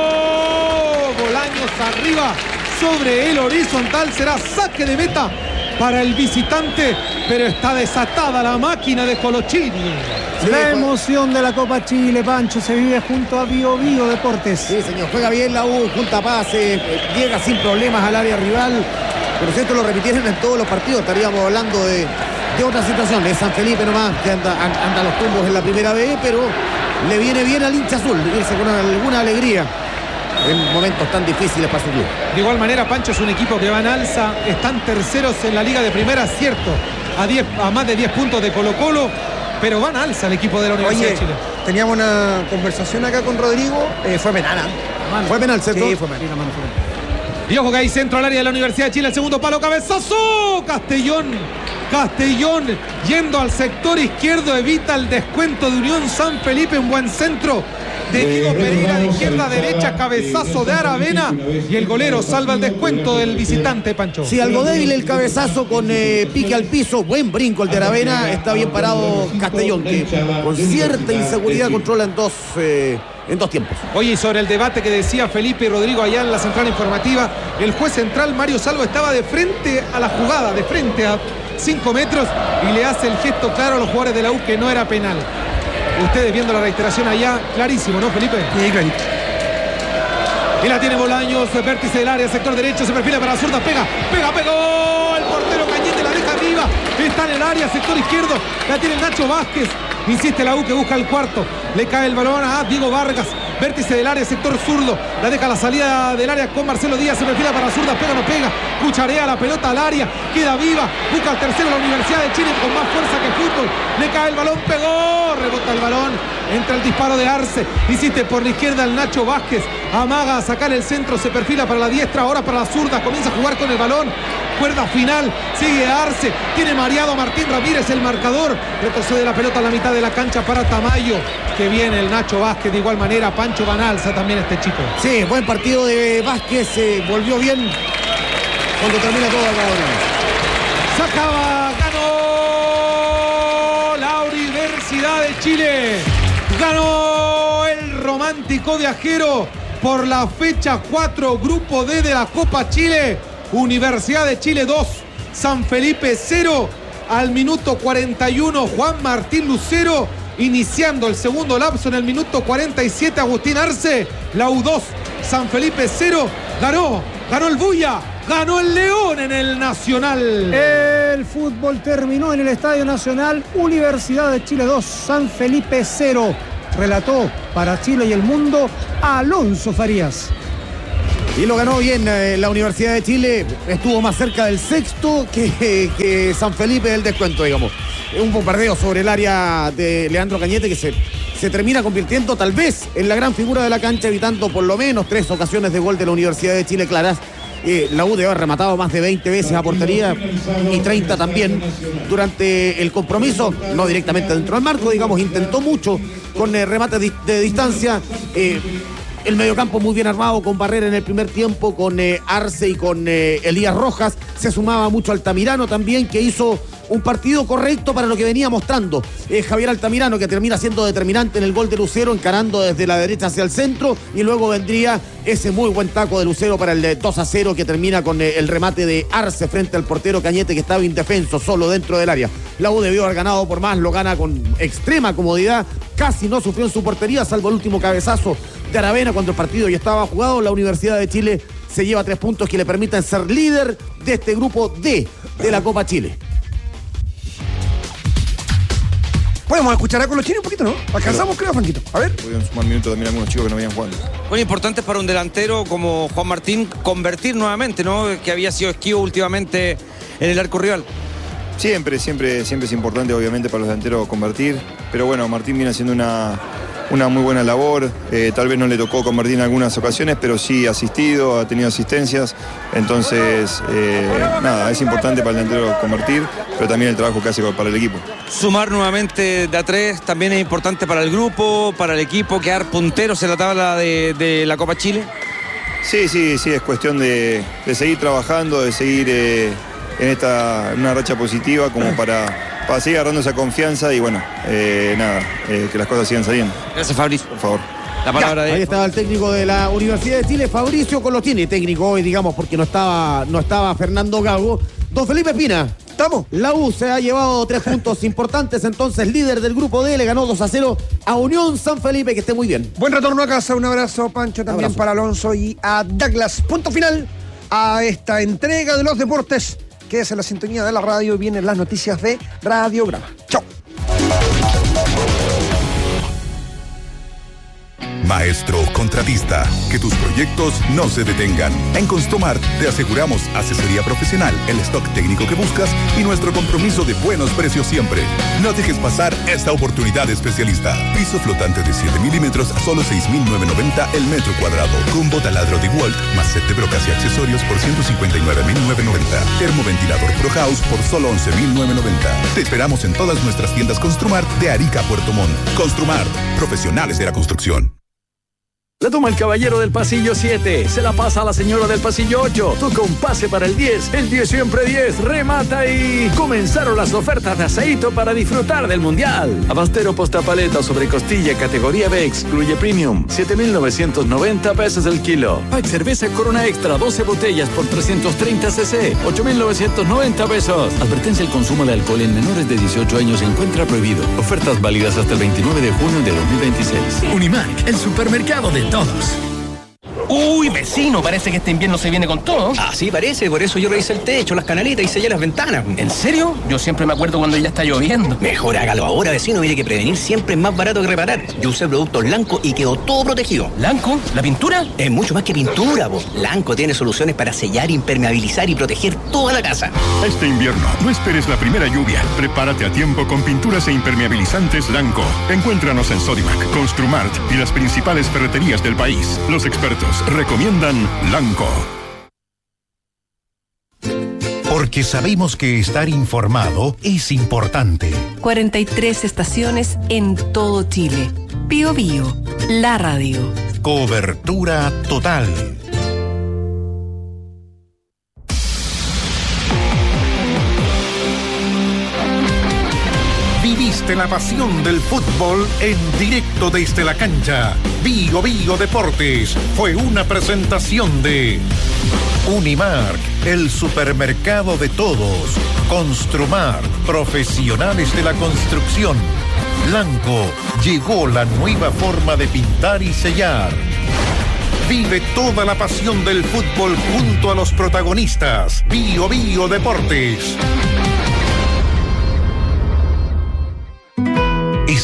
Bolaños arriba. Sobre el horizontal. Será saque de meta para el visitante. Pero está desatada la máquina de Colochini. La emoción de la Copa Chile, Pancho, se vive junto a Bio Bio Deportes. Sí, señor. Juega bien la U. Junta pases. Llega sin problemas al área rival. Pero si esto lo repitieran en todos los partidos, estaríamos hablando de otra situación. Es San Felipe nomás, que anda los tumbos en la primera B, pero le viene bien al hincha azul irse con alguna alegría en momentos tan difíciles para su club. De igual manera, Pancho es un equipo que va en alza. Están terceros en la Liga de Primera, cierto, a más de 10 puntos de Colo Colo, pero van a alza el equipo de la Universidad de Chile. Teníamos una conversación acá con Rodrigo. Fue penal. Fue penal, ¿cierto? Sí, fue penal. Y ojo que hay centro al área de la Universidad de Chile. El segundo palo, cabezazo. Castellón yendo al sector izquierdo. Evita el descuento de Unión San Felipe. Un buen centro de Guido Pereira de izquierda a derecha. Cabezazo de Aravena. Y el golero salva el descuento del visitante, Pancho. Sí, algo débil el cabezazo con pique al piso. Buen brinco el de Aravena. Está bien parado Castellón, que con cierta inseguridad controla en dos tiempos. Oye, y sobre el debate que decía Felipe y Rodrigo allá en la central informativa, el juez central Mario Salvo estaba de frente a la jugada, de frente a 5 metros, y le hace el gesto claro a los jugadores de la U que no era penal. Ustedes viendo la reiteración allá, clarísimo, ¿no, Felipe? Sí, clarito. Y la tiene Bolaños, vértice del área, sector derecho, se perfila para la zurda, pegó, el portero Cañete la deja arriba, está en el área, sector izquierdo, la tiene Nacho Vázquez. Insiste la U que busca el cuarto. Le cae el balón a Diego Vargas. Vértice del área, sector zurdo. La deja a la salida del área con Marcelo Díaz. Se perfila para la zurda. Pega o no pega. Cucharea la pelota al área. Queda viva. Busca el tercero la Universidad de Chile con más fuerza que fútbol. Le cae el balón. Pegó. Rebota el balón. Entra el disparo de Arce. Insiste por la izquierda el Nacho Vázquez. Amaga a sacar el centro. Se perfila para la diestra. Ahora para la zurda. Comienza a jugar con el balón. Cuerda final. Sigue Arce. Tiene mareado a Martín Ramírez el marcador. Retrocede la pelota a la mitad de la cancha para Tamayo. Que viene el Nacho Vázquez de igual manera. Pancho van alza también este chico. Sí, buen partido de Vázquez. Volvió bien cuando termina todo acá. Se acaba. Ganó la Universidad de Chile. Ganó el romántico viajero por la fecha 4, grupo D de la Copa Chile. Universidad de Chile 2, San Felipe 0. Al minuto 41, Juan Martín Lucero. Iniciando el segundo lapso en el minuto 47, Agustín Arce. La U2, San Felipe 0. Ganó el Bulla. Ganó el León en el Nacional. El El fútbol terminó en el Estadio Nacional. Universidad de Chile 2, San Felipe 0. Relató para Chile y el mundo Alonso Farías. Y lo ganó bien la Universidad de Chile. Estuvo más cerca del sexto que San Felipe del descuento, digamos. Un bombardeo sobre el área de Leandro Cañete que se termina convirtiendo tal vez en la gran figura de la cancha, evitando por lo menos 3 ocasiones de gol de la Universidad de Chile claras. La U debe haber rematado más de 20 veces a portería y 30 también durante el compromiso, no directamente dentro del marco, digamos, intentó mucho con remates de distancia. El mediocampo muy bien armado con Barrera en el primer tiempo, con Arce y con Elías Rojas. Se sumaba mucho Altamirano también, que hizo un partido correcto para lo que venía mostrando Javier Altamirano, que termina siendo determinante en el gol de Lucero, encarando desde la derecha hacia el centro, y luego vendría ese muy buen taco de Lucero para el 2-0, que termina con el remate de Arce frente al portero Cañete, que estaba indefenso, solo dentro del área. La U debió haber ganado por más, lo gana con extrema comodidad, casi no sufrió en su portería, salvo el último cabezazo de Aravena cuando el partido ya estaba jugado. La Universidad de Chile se lleva 3 puntos que le permiten ser líder de este grupo D de la Copa Chile. Podemos escuchar a Colochini un poquito, ¿no? Alcanzamos, creo, Franquito. A ver. Pudieron sumar minutos también algunos chicos que no venían jugando. Bueno, importante para un delantero como Juan Martín convertir nuevamente, ¿no? Que había sido esquivo últimamente en el arco rival. Siempre es importante, obviamente, para los delanteros convertir. Pero bueno, Martín viene haciendo una muy buena labor. Tal vez no le tocó convertir en algunas ocasiones, pero sí ha asistido, ha tenido asistencias. Entonces, nada, es importante para el delantero convertir, pero también el trabajo que hace para el equipo. Sumar nuevamente de a 3 también es importante para el grupo, para el equipo, quedar punteros en la tabla de la Copa Chile. Sí, es cuestión de seguir trabajando, de seguir en una racha positiva como para seguir agarrando esa confianza y bueno, que las cosas sigan saliendo. Gracias, Fabricio. Por favor. La palabra de... Ahí estaba el técnico de la Universidad de Chile, Fabricio Colochini, técnico hoy, digamos, porque no estaba Fernando Gago. Don Felipe Pina. ¿Estamos? La U se ha llevado 3 puntos importantes, entonces líder del grupo D, le ganó 2-0 a Unión San Felipe, que esté muy bien. Buen retorno a casa, un abrazo, Pancho, también abrazo para Alonso y a Douglas. Punto final a esta entrega de los deportes. Quédese en la sintonía de la radio y vienen las noticias de Radiograma. Chao. Maestro contratista, que tus proyectos no se detengan. En Construmart te aseguramos asesoría profesional, el stock técnico que buscas y nuestro compromiso de buenos precios siempre. No dejes pasar esta oportunidad especialista. Piso flotante de 7 milímetros a solo 6.990 el metro cuadrado. Combo taladro de Walt más set de brocas y accesorios por 159.990. Termoventilador Pro House por solo 11.990. Te esperamos en todas nuestras tiendas Construmart de Arica a Puerto Montt. Construmart, profesionales de la construcción. La toma el caballero del pasillo 7, se la pasa a la señora del pasillo 8, toca un pase para el 10, el 10 siempre 10, remata y... Comenzaron las ofertas de Asaíto para disfrutar del Mundial. Abastero postapaleta sobre costilla categoría B, excluye Premium, 7.990 pesos el kilo. Pack cerveza Corona Extra, 12 botellas por 330 cc, 8.990 pesos. Advertencia: el consumo de alcohol en menores de 18 años se encuentra prohibido. Ofertas válidas hasta el 29 de junio de 2026. Unimark, el supermercado de todos. Uy, vecino, parece que este invierno se viene con todo. Así parece, por eso yo revisé el techo, las canaletas y sellé las ventanas. ¿En serio? Yo siempre me acuerdo cuando ya está lloviendo. Mejor hágalo ahora, vecino, mire que prevenir siempre es más barato que reparar. Yo usé productos Lanco y quedó todo protegido. ¿Lanco? ¿La pintura? Es mucho más que pintura, vos. Lanco tiene soluciones para sellar, impermeabilizar y proteger toda la casa. Este invierno, no esperes la primera lluvia. Prepárate a tiempo con pinturas e impermeabilizantes Lanco. Encuéntranos en Sodimac, Construmart y las principales ferreterías del país. Los expertos recomiendan Lanco. Porque sabemos que estar informado es importante. 43 estaciones en todo Chile. Bío Bío, la radio. Cobertura total. Viviste la pasión del fútbol en directo desde la cancha. Bío Bío Deportes fue una presentación de Unimark, el supermercado de todos. Construmart, profesionales de la construcción. Lanco, llegó la nueva forma de pintar y sellar. Vive toda la pasión del fútbol junto a los protagonistas. Bío Bío Deportes.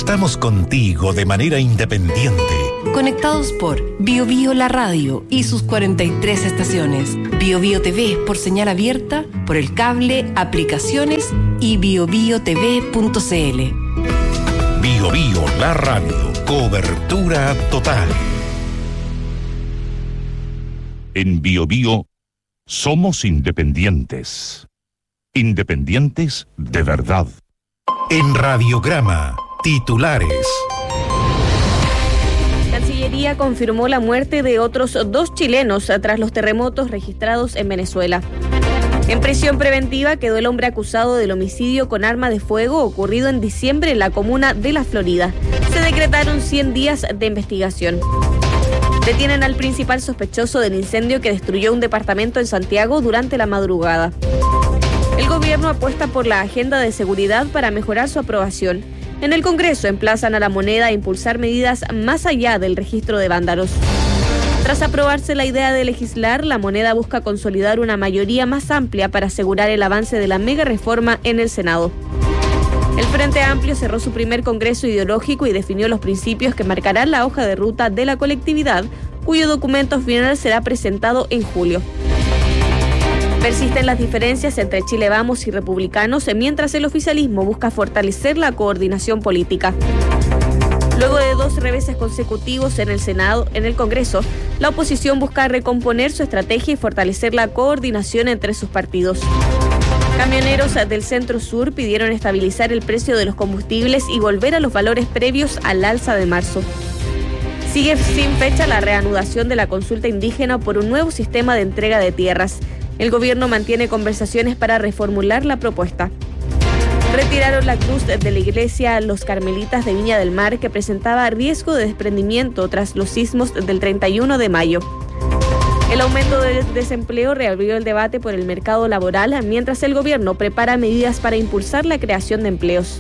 Estamos contigo de manera independiente. Conectados por Bio Bio La Radio y sus 43 estaciones. Bio Bio TV por señal abierta, por el cable, aplicaciones y biobiotv.cl. Bio Bio La Radio. Cobertura total. En Bio Bio somos independientes. Independientes de verdad. En Radiograma, titulares. Cancillería confirmó la muerte de otros 2 chilenos tras los terremotos registrados en Venezuela. En prisión preventiva quedó el hombre acusado del homicidio con arma de fuego ocurrido en diciembre en la comuna de La Florida. Se decretaron 100 días de investigación. Detienen al principal sospechoso del incendio que destruyó un departamento en Santiago durante la madrugada. El gobierno apuesta por la agenda de seguridad para mejorar su aprobación. En el Congreso emplazan a la moneda a impulsar medidas más allá del registro de vándalos. Tras aprobarse la idea de legislar, la moneda busca consolidar una mayoría más amplia para asegurar el avance de la mega reforma en el Senado. El Frente Amplio cerró su primer congreso ideológico y definió los principios que marcarán la hoja de ruta de la colectividad, cuyo documento final será presentado en julio. Persisten las diferencias entre Chile Vamos y republicanos, mientras el oficialismo busca fortalecer la coordinación política. Luego de 2 reveses consecutivos en el Congreso, la oposición busca recomponer su estrategia y fortalecer la coordinación entre sus partidos. Camioneros del Centro Sur pidieron estabilizar el precio de los combustibles y volver a los valores previos al alza de marzo. Sigue sin fecha la reanudación de la consulta indígena por un nuevo sistema de entrega de tierras. El gobierno mantiene conversaciones para reformular la propuesta. Retiraron la cruz de la iglesia Los Carmelitas de Viña del Mar, que presentaba riesgo de desprendimiento tras los sismos del 31 de mayo. El aumento del desempleo reabrió el debate por el mercado laboral, mientras el gobierno prepara medidas para impulsar la creación de empleos.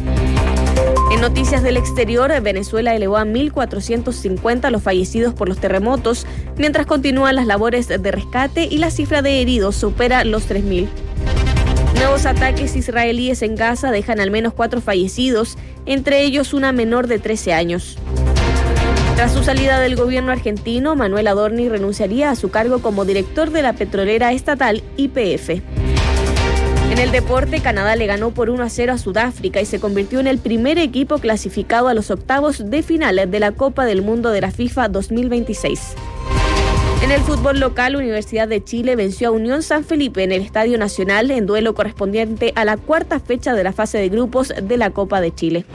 En noticias del exterior, Venezuela elevó a 1.450 los fallecidos por los terremotos, mientras continúan las labores de rescate y la cifra de heridos supera los 3.000. Nuevos ataques israelíes en Gaza dejan al menos 4 fallecidos, entre ellos una menor de 13 años. Tras su salida del gobierno argentino, Manuel Adorni renunciaría a su cargo como director de la petrolera estatal YPF. En el deporte, Canadá le ganó por 1-0 a Sudáfrica y se convirtió en el primer equipo clasificado a los octavos de final de la Copa del Mundo de la FIFA 2026. En el fútbol local, Universidad de Chile venció a Unión San Felipe en el Estadio Nacional en duelo correspondiente a la 4ª fecha de la fase de grupos de la Copa de Chile.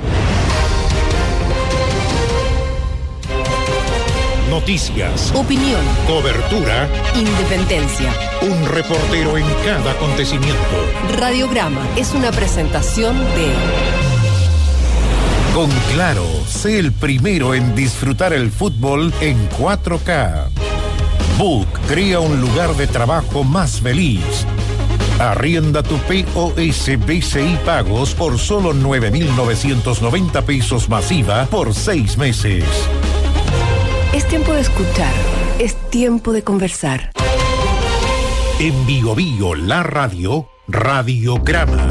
Noticias, opinión, cobertura, independencia. Un reportero en cada acontecimiento. Radiograma es una presentación de... Con Claro, sé el primero en disfrutar el fútbol en 4K. Book crea un lugar de trabajo más feliz. Arrienda tu POS BCI Pagos por solo 9.990 pesos masiva por 6 meses. Es tiempo de escuchar, es tiempo de conversar. En Bio Bio La Radio, Radiograma.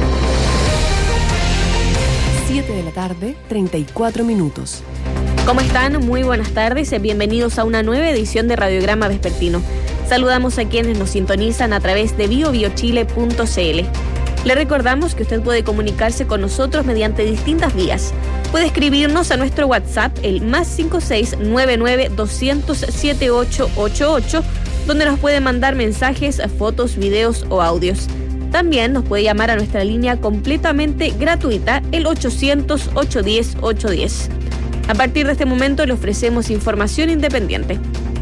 7 de la tarde, 34 minutos. ¿Cómo están? Muy buenas tardes y bienvenidos a una nueva edición de Radiograma Vespertino. Saludamos a quienes nos sintonizan a través de biobiochile.cl. Le recordamos que usted puede comunicarse con nosotros mediante distintas vías. Puede escribirnos a nuestro WhatsApp, el +5699 200 7888, donde nos puede mandar mensajes, fotos, videos o audios. También nos puede llamar a nuestra línea completamente gratuita, el 800-810-810. A partir de este momento le ofrecemos información independiente.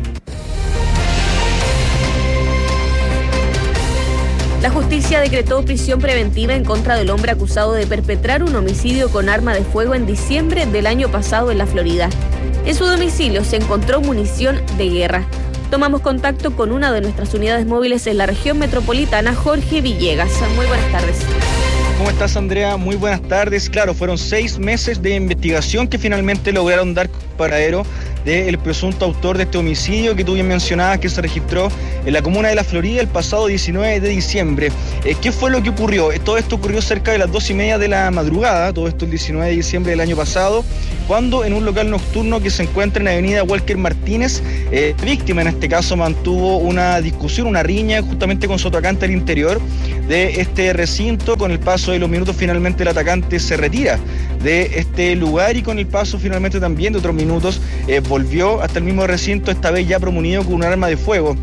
La justicia decretó prisión preventiva en contra del hombre acusado de perpetrar un homicidio con arma de fuego en diciembre del año pasado en la Florida. En su domicilio se encontró munición de guerra. Tomamos contacto con una de nuestras unidades móviles en la región metropolitana, Jorge Villegas. Muy buenas tardes. ¿Cómo estás, Andrea? Muy buenas tardes. Claro, fueron 6 meses de investigación que finalmente lograron dar paradero del presunto autor de este homicidio que tú bien mencionabas, que se registró en la comuna de La Florida el pasado 19 de diciembre. ¿Qué fue lo que ocurrió? Todo esto ocurrió cerca de las 2:30 de la madrugada, todo esto el 19 de diciembre del año pasado, cuando en un local nocturno que se encuentra en la avenida Walker Martínez, víctima en este caso mantuvo una discusión, una riña justamente con su atacante al interior de este recinto. Con el paso de los minutos finalmente el atacante se retira de este lugar y con el paso finalmente también de otros minutos volvió hasta el mismo recinto, esta vez ya promunido con un arma de fuego.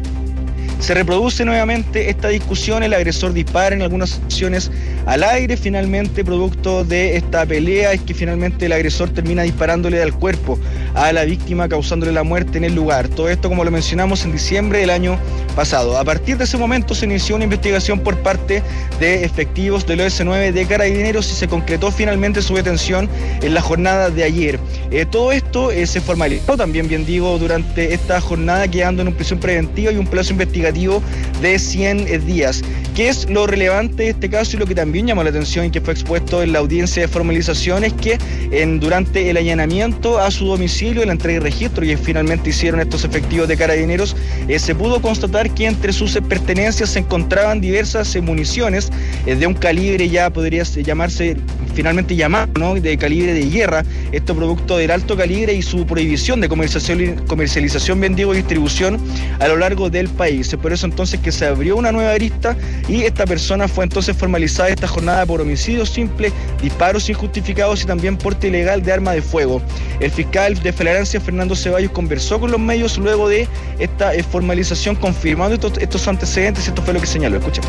Se reproduce nuevamente esta discusión, el agresor dispara en algunas ocasiones al aire, finalmente producto de esta pelea es que finalmente el agresor termina disparándole al cuerpo a la víctima, causándole la muerte en el lugar. Todo esto, como lo mencionamos, en diciembre del año pasado. A partir de ese momento se inició una investigación por parte de efectivos del OS9 de Carabineros y se concretó finalmente su detención en la jornada de ayer. Todo esto se formalizó también, bien digo, durante esta jornada, quedando en una prisión preventiva y un plazo investigativo de 100 días. ¿Qué es lo relevante de este caso y lo que también llamó la atención y que fue expuesto en la audiencia de formalización? Es que durante el allanamiento a su domicilio, la entrega de registro que finalmente hicieron estos efectivos de Carabineros, se pudo constatar que entre sus pertenencias se encontraban diversas municiones de un calibre, ya podría llamarse finalmente llamado, ¿no?, de calibre de guerra, esto producto del alto calibre y su prohibición de comercialización, bien digo, y distribución a lo largo del país. Es por eso entonces que se abrió una nueva arista y esta persona fue entonces formalizada esta jornada por homicidio simple, disparos injustificados y también porte ilegal de arma de fuego. El fiscal de Flagrancia, Fernando Ceballos, conversó con los medios luego de esta formalización, confirmando estos antecedentes. Esto fue lo que señaló. Escuchemos.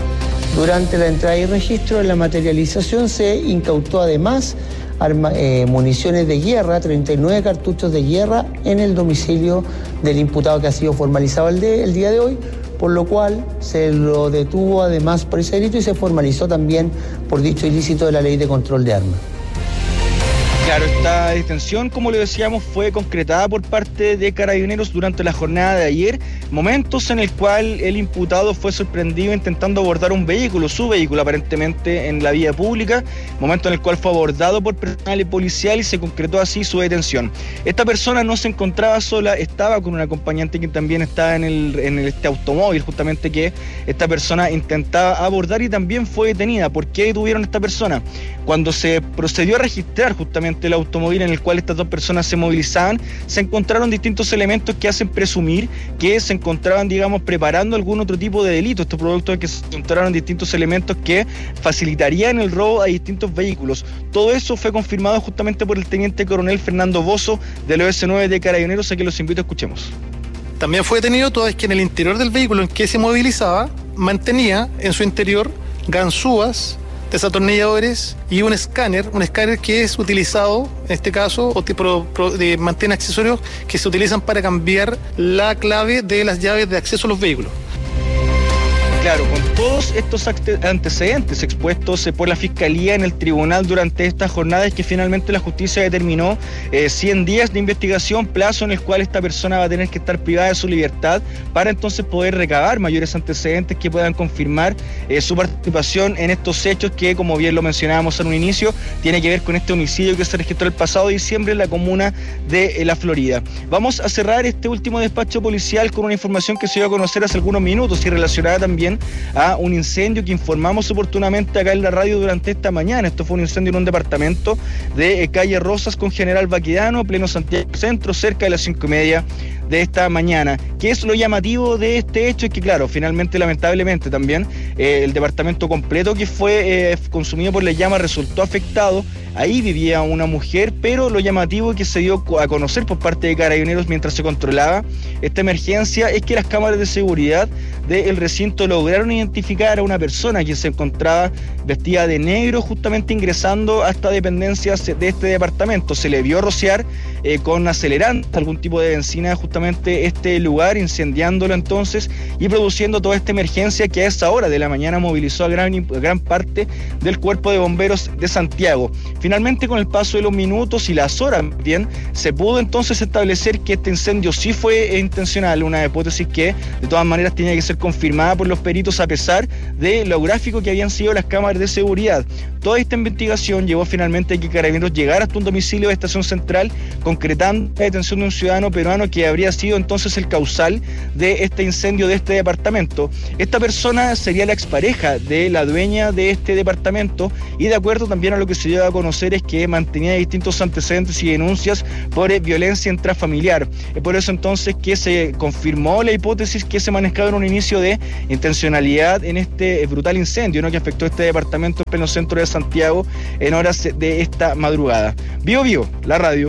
Durante la entrada y registro, en la materialización se incautó además municiones de guerra, 39 cartuchos de guerra en el domicilio del imputado que ha sido formalizado el día de hoy, por lo cual se lo detuvo además por ese delito y se formalizó también por dicho ilícito de la Ley de Control de Armas. Claro, esta detención, como le decíamos, fue concretada por parte de Carabineros durante la jornada de ayer, momentos en el cual el imputado fue sorprendido intentando abordar un vehículo, su vehículo aparentemente en la vía pública, momento en el cual fue abordado por personal policial y se concretó así su detención. Esta persona no se encontraba sola, estaba con un acompañante que también estaba en este automóvil justamente que esta persona intentaba abordar y también fue detenida. ¿Por qué detuvieron a esta persona? Cuando se procedió a registrar justamente el automóvil en el cual estas dos personas se movilizaban, se encontraron distintos elementos que hacen presumir que se encontraban, digamos, preparando algún otro tipo de delito. Estos productos de que se encontraron distintos elementos que facilitarían el robo a distintos vehículos. Todo eso fue confirmado justamente por el teniente coronel Fernando Bozo del OS9 de Carabineros, a que los invito a escuchemos. También fue detenido toda vez que en el interior del vehículo en que se movilizaba mantenía en su interior ganzúas, desatornilladores y un escáner que es utilizado, en este caso, mantiene accesorios que se utilizan para cambiar la clave de las llaves de acceso a los vehículos. Claro, con todos estos antecedentes expuestos por la Fiscalía en el tribunal durante esta jornada, es que finalmente la justicia determinó 100 días de investigación, plazo en el cual esta persona va a tener que estar privada de su libertad para entonces poder recabar mayores antecedentes que puedan confirmar su participación en estos hechos que, como bien lo mencionábamos en un inicio, tiene que ver con este homicidio que se registró el pasado diciembre en la comuna de La Florida. Vamos a cerrar este último despacho policial con una información que se dio a conocer hace algunos minutos y relacionada también a un incendio que informamos oportunamente acá en la radio durante esta mañana. Esto fue un incendio en un departamento de calle Rosas con General Baquedano, pleno Santiago Centro, cerca de las 5:30 de esta mañana. ¿Qué es lo llamativo de este hecho? Es que, claro, finalmente, lamentablemente también, el departamento completo que fue consumido por las llamas resultó afectado. Ahí vivía una mujer, pero lo llamativo que se dio a conocer por parte de Carabineros mientras se controlaba esta emergencia es que las cámaras de seguridad del recinto lograron identificar a una persona que se encontraba vestida de negro justamente ingresando a estas dependencias de este departamento. Se le vio rociar con acelerante algún tipo de benzina justamente este lugar, incendiándolo entonces y produciendo toda esta emergencia que a esa hora de la mañana movilizó a gran parte del cuerpo de bomberos de Santiago. Finalmente, con el paso de los minutos y las horas, bien, se pudo entonces establecer que este incendio sí fue intencional, una hipótesis que de todas maneras tenía que ser confirmada por los peritos a pesar de lo gráfico que habían sido las cámaras de seguridad. Toda esta investigación llevó finalmente a que Carabineros llegara hasta un domicilio de Estación Central, concretando la detención de un ciudadano peruano que habría sido entonces el causal de este incendio de este departamento. Esta persona sería la expareja de la dueña de este departamento y, de acuerdo también a lo que se dio a conocer, es que mantenía distintos antecedentes y denuncias por violencia intrafamiliar. Es por eso entonces que se confirmó la hipótesis que se manejaba en un inicio de intencionalidad en este brutal incendio, ¿no?, que afectó este departamento en pleno centro de Santiago en horas de esta madrugada. Bío Bío, la radio.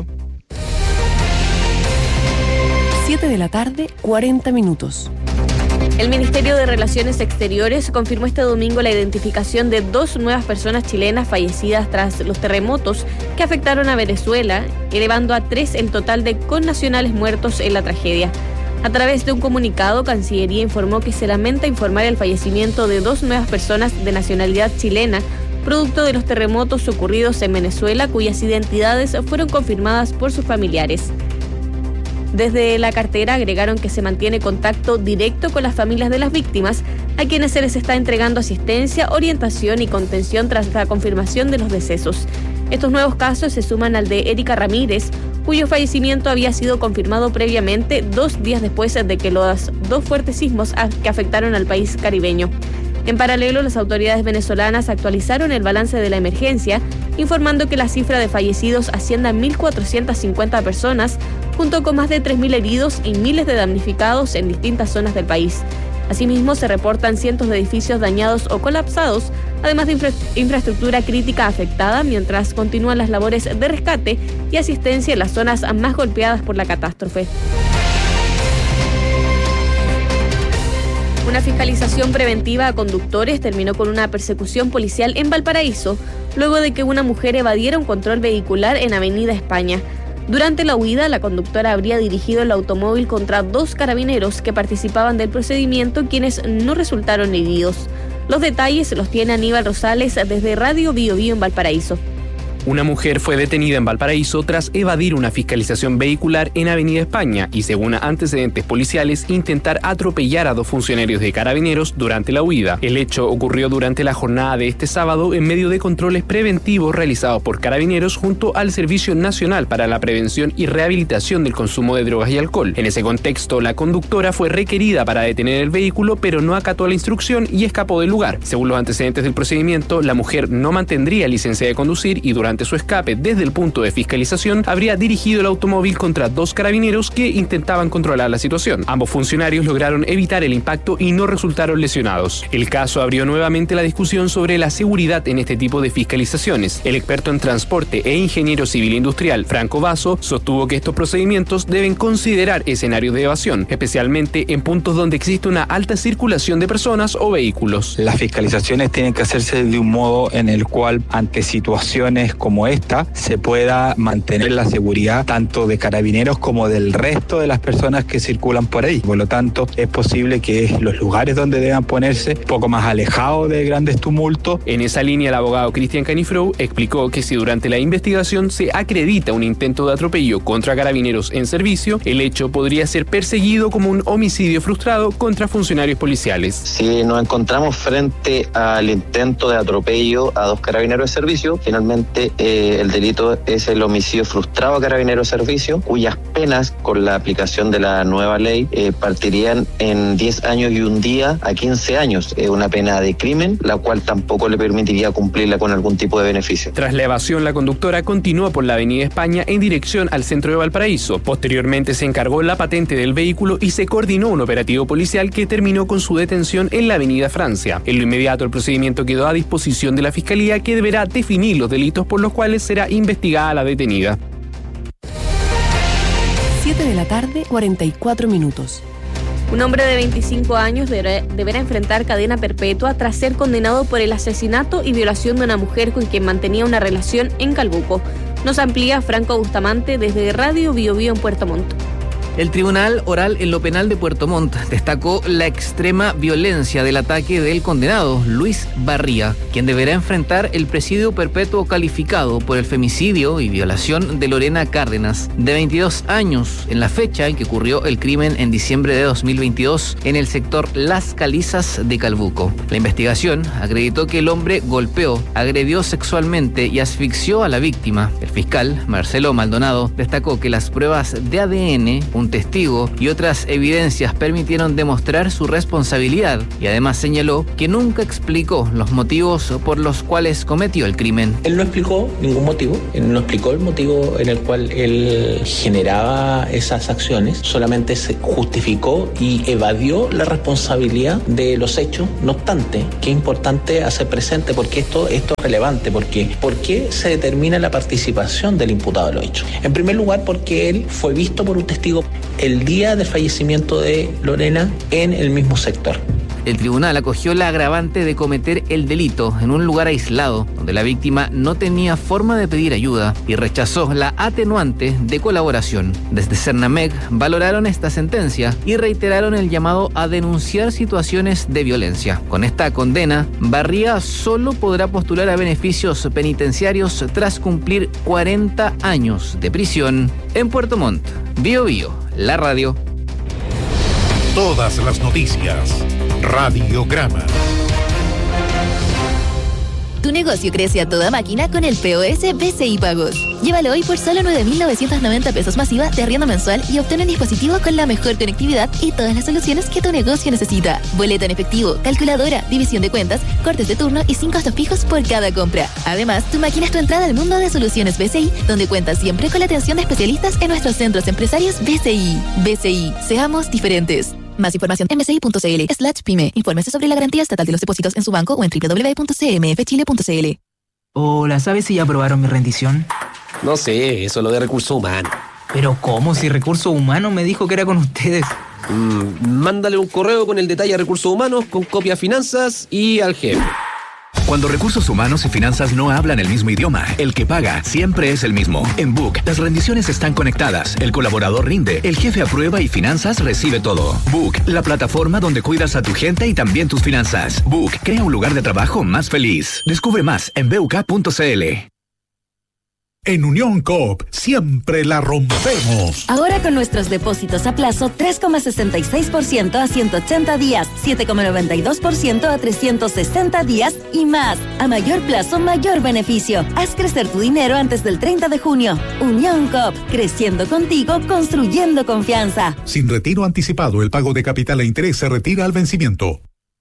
7 de la tarde, 40 minutos. El Ministerio de Relaciones Exteriores confirmó este domingo la identificación de 2 nuevas personas chilenas fallecidas tras los terremotos que afectaron a Venezuela, elevando a 3 el total de connacionales muertos en la tragedia. A través de un comunicado, Cancillería informó que se lamenta informar el fallecimiento de 2 nuevas personas de nacionalidad chilena, producto de los terremotos ocurridos en Venezuela, cuyas identidades fueron confirmadas por sus familiares. Desde la cartera agregaron que se mantiene contacto directo con las familias de las víctimas, a quienes se les está entregando asistencia, orientación y contención tras la confirmación de los decesos. Estos nuevos casos se suman al de Erika Ramírez, cuyo fallecimiento había sido confirmado previamente 2 días después de que los 2 fuertes sismos que afectaron al país caribeño. En paralelo, las autoridades venezolanas actualizaron el balance de la emergencia, informando que la cifra de fallecidos asciende a 1.450 personas, junto con más de 3.000 heridos y miles de damnificados en distintas zonas del país. Asimismo, se reportan cientos de edificios dañados o colapsados, además de infraestructura crítica afectada, mientras continúan las labores de rescate y asistencia en las zonas más golpeadas por la catástrofe. Una fiscalización preventiva a conductores terminó con una persecución policial en Valparaíso, luego de que una mujer evadiera un control vehicular en Avenida España. Durante la huida, la conductora habría dirigido el automóvil contra 2 carabineros que participaban del procedimiento, quienes no resultaron heridos. Los detalles los tiene Aníbal Rosales desde Radio Bío Bío en Valparaíso. Una mujer fue detenida en Valparaíso tras evadir una fiscalización vehicular en Avenida España y, según antecedentes policiales, intentar atropellar a 2 funcionarios de Carabineros durante la huida. El hecho ocurrió durante la jornada de este sábado en medio de controles preventivos realizados por Carabineros junto al Servicio Nacional para la Prevención y Rehabilitación del Consumo de Drogas y Alcohol. En ese contexto, la conductora fue requerida para detener el vehículo, pero no acató la instrucción y escapó del lugar. Según los antecedentes del procedimiento, la mujer no mantendría licencia de conducir y durante su escape desde el punto de fiscalización habría dirigido el automóvil contra 2 carabineros que intentaban controlar la situación. Ambos funcionarios lograron evitar el impacto y no resultaron lesionados. El caso abrió nuevamente la discusión sobre la seguridad en este tipo de fiscalizaciones. El experto en transporte e ingeniero civil industrial Franco Vaso sostuvo que estos procedimientos deben considerar escenarios de evasión, especialmente en puntos donde existe una alta circulación de personas o vehículos. Las fiscalizaciones tienen que hacerse de un modo en el cual, ante situaciones como esta, se pueda mantener la seguridad tanto de Carabineros como del resto de las personas que circulan por ahí. Por lo tanto, es posible que los lugares donde deban ponerse un poco más alejados de grandes tumultos. En esa línea, el abogado Cristian Canifrou explicó que si durante la investigación se acredita un intento de atropello contra Carabineros en servicio, el hecho podría ser perseguido como un homicidio frustrado contra funcionarios policiales. Si nos encontramos frente al intento de atropello a 2 carabineros de servicio, finalmente el delito es el homicidio frustrado a carabineros de servicio, cuyas penas con la aplicación de la nueva ley partirían en 10 años y 1 día a 15 años. Una pena de crimen, la cual tampoco le permitiría cumplirla con algún tipo de beneficio. Tras la evasión, la conductora continuó por la Avenida España en dirección al centro de Valparaíso. Posteriormente se encargó la patente del vehículo y se coordinó un operativo policial que terminó con su detención en la Avenida Francia. En lo inmediato, el procedimiento quedó a disposición de la Fiscalía, que deberá definir los delitos por los cuales será investigada la detenida. 7 de la tarde, 44 minutos. Un hombre de 25 años deberá enfrentar cadena perpetua tras ser condenado por el asesinato y violación de una mujer con quien mantenía una relación en Calbuco. Nos amplía Franco Bustamante desde Radio Bío Bío en Puerto Montt. El Tribunal Oral en lo Penal de Puerto Montt destacó la extrema violencia del ataque del condenado Luis Barría, quien deberá enfrentar el presidio perpetuo calificado por el femicidio y violación de Lorena Cárdenas, de 22 años, en la fecha en que ocurrió el crimen en diciembre de 2022 en el sector Las Calizas de Calbuco. La investigación acreditó que el hombre golpeó, agredió sexualmente y asfixió a la víctima. El fiscal, Marcelo Maldonado, destacó que las pruebas de ADN, un testigo y otras evidencias permitieron demostrar su responsabilidad y además señaló que nunca explicó los motivos por los cuales cometió el crimen. Él no explicó ningún motivo, él no explicó el motivo en el cual él generaba esas acciones, solamente se justificó y evadió la responsabilidad de los hechos. No obstante, que es importante hacer presente porque esto es relevante, porque ¿por qué se determina la participación del imputado en los hechos? En primer lugar, porque él fue visto por un testigo el día del fallecimiento de Lorena en el mismo sector. El tribunal acogió la agravante de cometer el delito en un lugar aislado, donde la víctima no tenía forma de pedir ayuda, y rechazó la atenuante de colaboración. Desde Cernamec valoraron esta sentencia y reiteraron el llamado a denunciar situaciones de violencia. Con esta condena, Barría solo podrá postular a beneficios penitenciarios tras cumplir 40 años de prisión en Puerto Montt. Bío Bío, la radio. Todas las noticias. Radiograma. Tu negocio crece a toda máquina con el POS BCI Pagos. Llévalo hoy por solo 9.990 pesos masiva de arriendo mensual y obtén un dispositivo con la mejor conectividad y todas las soluciones que tu negocio necesita. Boleta en efectivo, calculadora, división de cuentas, cortes de turno y 5 costos fijos por cada compra. Además, tu máquina es tu entrada al mundo de soluciones BCI, donde cuentas siempre con la atención de especialistas en nuestros centros empresarios BCI. BCI, seamos diferentes. Más información en bci.cl/pyme. Infórmese sobre la garantía estatal de los depósitos en su banco o en www.cmfchile.cl. Hola, ¿sabes si ya aprobaron mi rendición? No sé, eso es lo de recursos humanos. ¿Pero cómo? Si recursos humanos me dijo que era con ustedes. Mándale un correo con el detalle a recursos humanos, con copia a finanzas y al jefe. Cuando recursos humanos y finanzas no hablan el mismo idioma, el que paga siempre es el mismo. En Book, las rendiciones están conectadas, el colaborador rinde, el jefe aprueba y finanzas recibe todo. Book, la plataforma donde cuidas a tu gente y también tus finanzas. Book, crea un lugar de trabajo más feliz. Descubre más en buk.cl. En Unión Coop siempre la rompemos. Ahora con nuestros depósitos a plazo 3,66% a 180 días, 7,92% a 360 días y más. A mayor plazo, mayor beneficio. Haz crecer tu dinero antes del 30 de junio. Unión Coop, creciendo contigo, construyendo confianza. Sin retiro anticipado, el pago de capital e interés se retira al vencimiento.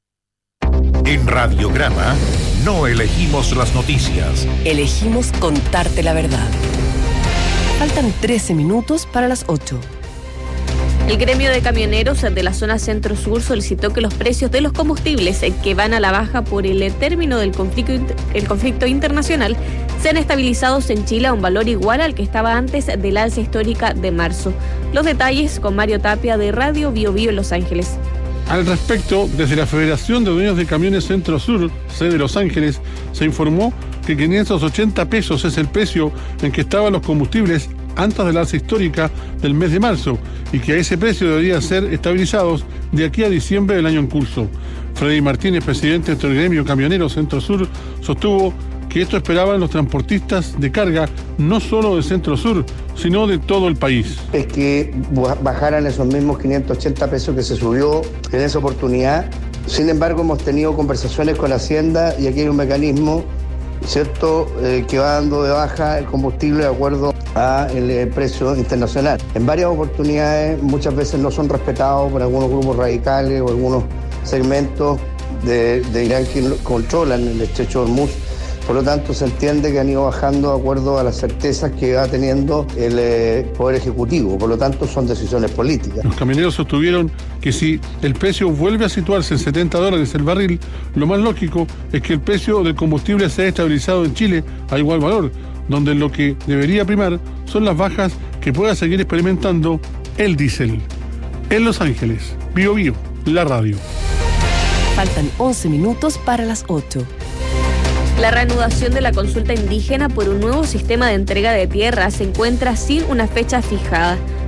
En Radiograma, no elegimos las noticias. Elegimos contarte la verdad. Faltan 13 minutos para las 8. El gremio de camioneros de la zona centro-sur solicitó que los precios de los combustibles que van a la baja por el término del conflicto internacional sean estabilizados en Chile a un valor igual al que estaba antes del alza histórica de marzo. Los detalles con Mario Tapia de Radio Bío Bío en Los Ángeles. Al respecto, desde la Federación de Dueños de Camiones Centro-Sur, sede de Los Ángeles, se informó que 580 pesos es el precio en que estaban los combustibles antes de la alza histórica del mes de marzo y que a ese precio deberían ser estabilizados de aquí a diciembre del año en curso. Freddy Martínez, presidente del gremio Camioneros Centro-Sur, sostuvo que esto esperaban los transportistas de carga, no solo del Centro-Sur, sino de todo el país. Es que bajaran esos mismos 580 pesos que se subió en esa oportunidad. Sin embargo, hemos tenido conversaciones con Hacienda y aquí hay un mecanismo, ¿cierto?, que va dando de baja el combustible de acuerdo al precio internacional. En varias oportunidades, muchas veces no son respetados por algunos grupos radicales o algunos segmentos de Irán que controlan el estrecho de Hormuz. Por lo tanto, se entiende que han ido bajando de acuerdo a las certezas que va teniendo el Poder Ejecutivo. Por lo tanto, son decisiones políticas. Los camioneros sostuvieron que si el precio vuelve a situarse en $70 el barril, lo más lógico es que el precio del combustible sea estabilizado en Chile a igual valor, donde lo que debería primar son las bajas que pueda seguir experimentando el diésel. En Los Ángeles, Bío Bío, la radio. Faltan 11 minutos para las 8. La reanudación de la consulta indígena por un nuevo sistema de entrega de tierra se encuentra sin una fecha fijada.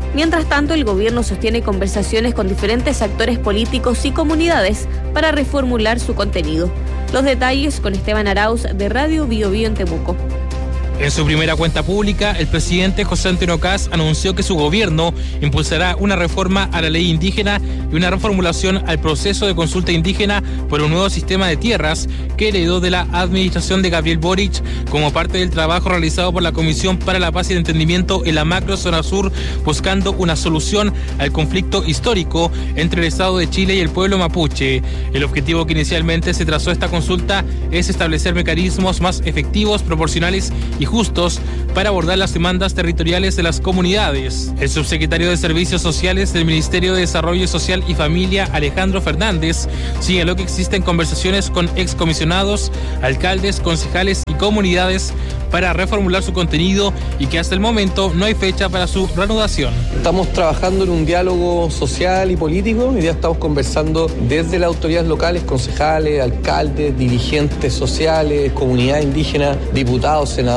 Mientras tanto, el gobierno sostiene conversaciones con diferentes actores políticos y comunidades para reformular su contenido. Los detalles con Esteban Arauz de Radio Bio Bio en Temuco. En su primera cuenta pública, el presidente José Antonio Kast anunció que su gobierno impulsará una reforma a la ley indígena y una reformulación al proceso de consulta indígena por un nuevo sistema de tierras que heredó de la administración de Gabriel Boric como parte del trabajo realizado por la Comisión para la Paz y el Entendimiento en la macrozona sur, buscando una solución al conflicto histórico entre el Estado de Chile y el pueblo mapuche. El objetivo que inicialmente se trazó esta consulta es establecer mecanismos más efectivos, proporcionales y justos para abordar las demandas territoriales de las comunidades. El subsecretario de Servicios Sociales del Ministerio de Desarrollo Social y Familia, Alejandro Fernández, señaló que existen conversaciones con excomisionados, alcaldes, concejales y comunidades para reformular su contenido y que hasta el momento no hay fecha para su reanudación. Estamos trabajando en un diálogo social y político. Hoy día estamos conversando desde las autoridades locales, concejales, alcaldes, dirigentes sociales, comunidad indígena, diputados, senadores,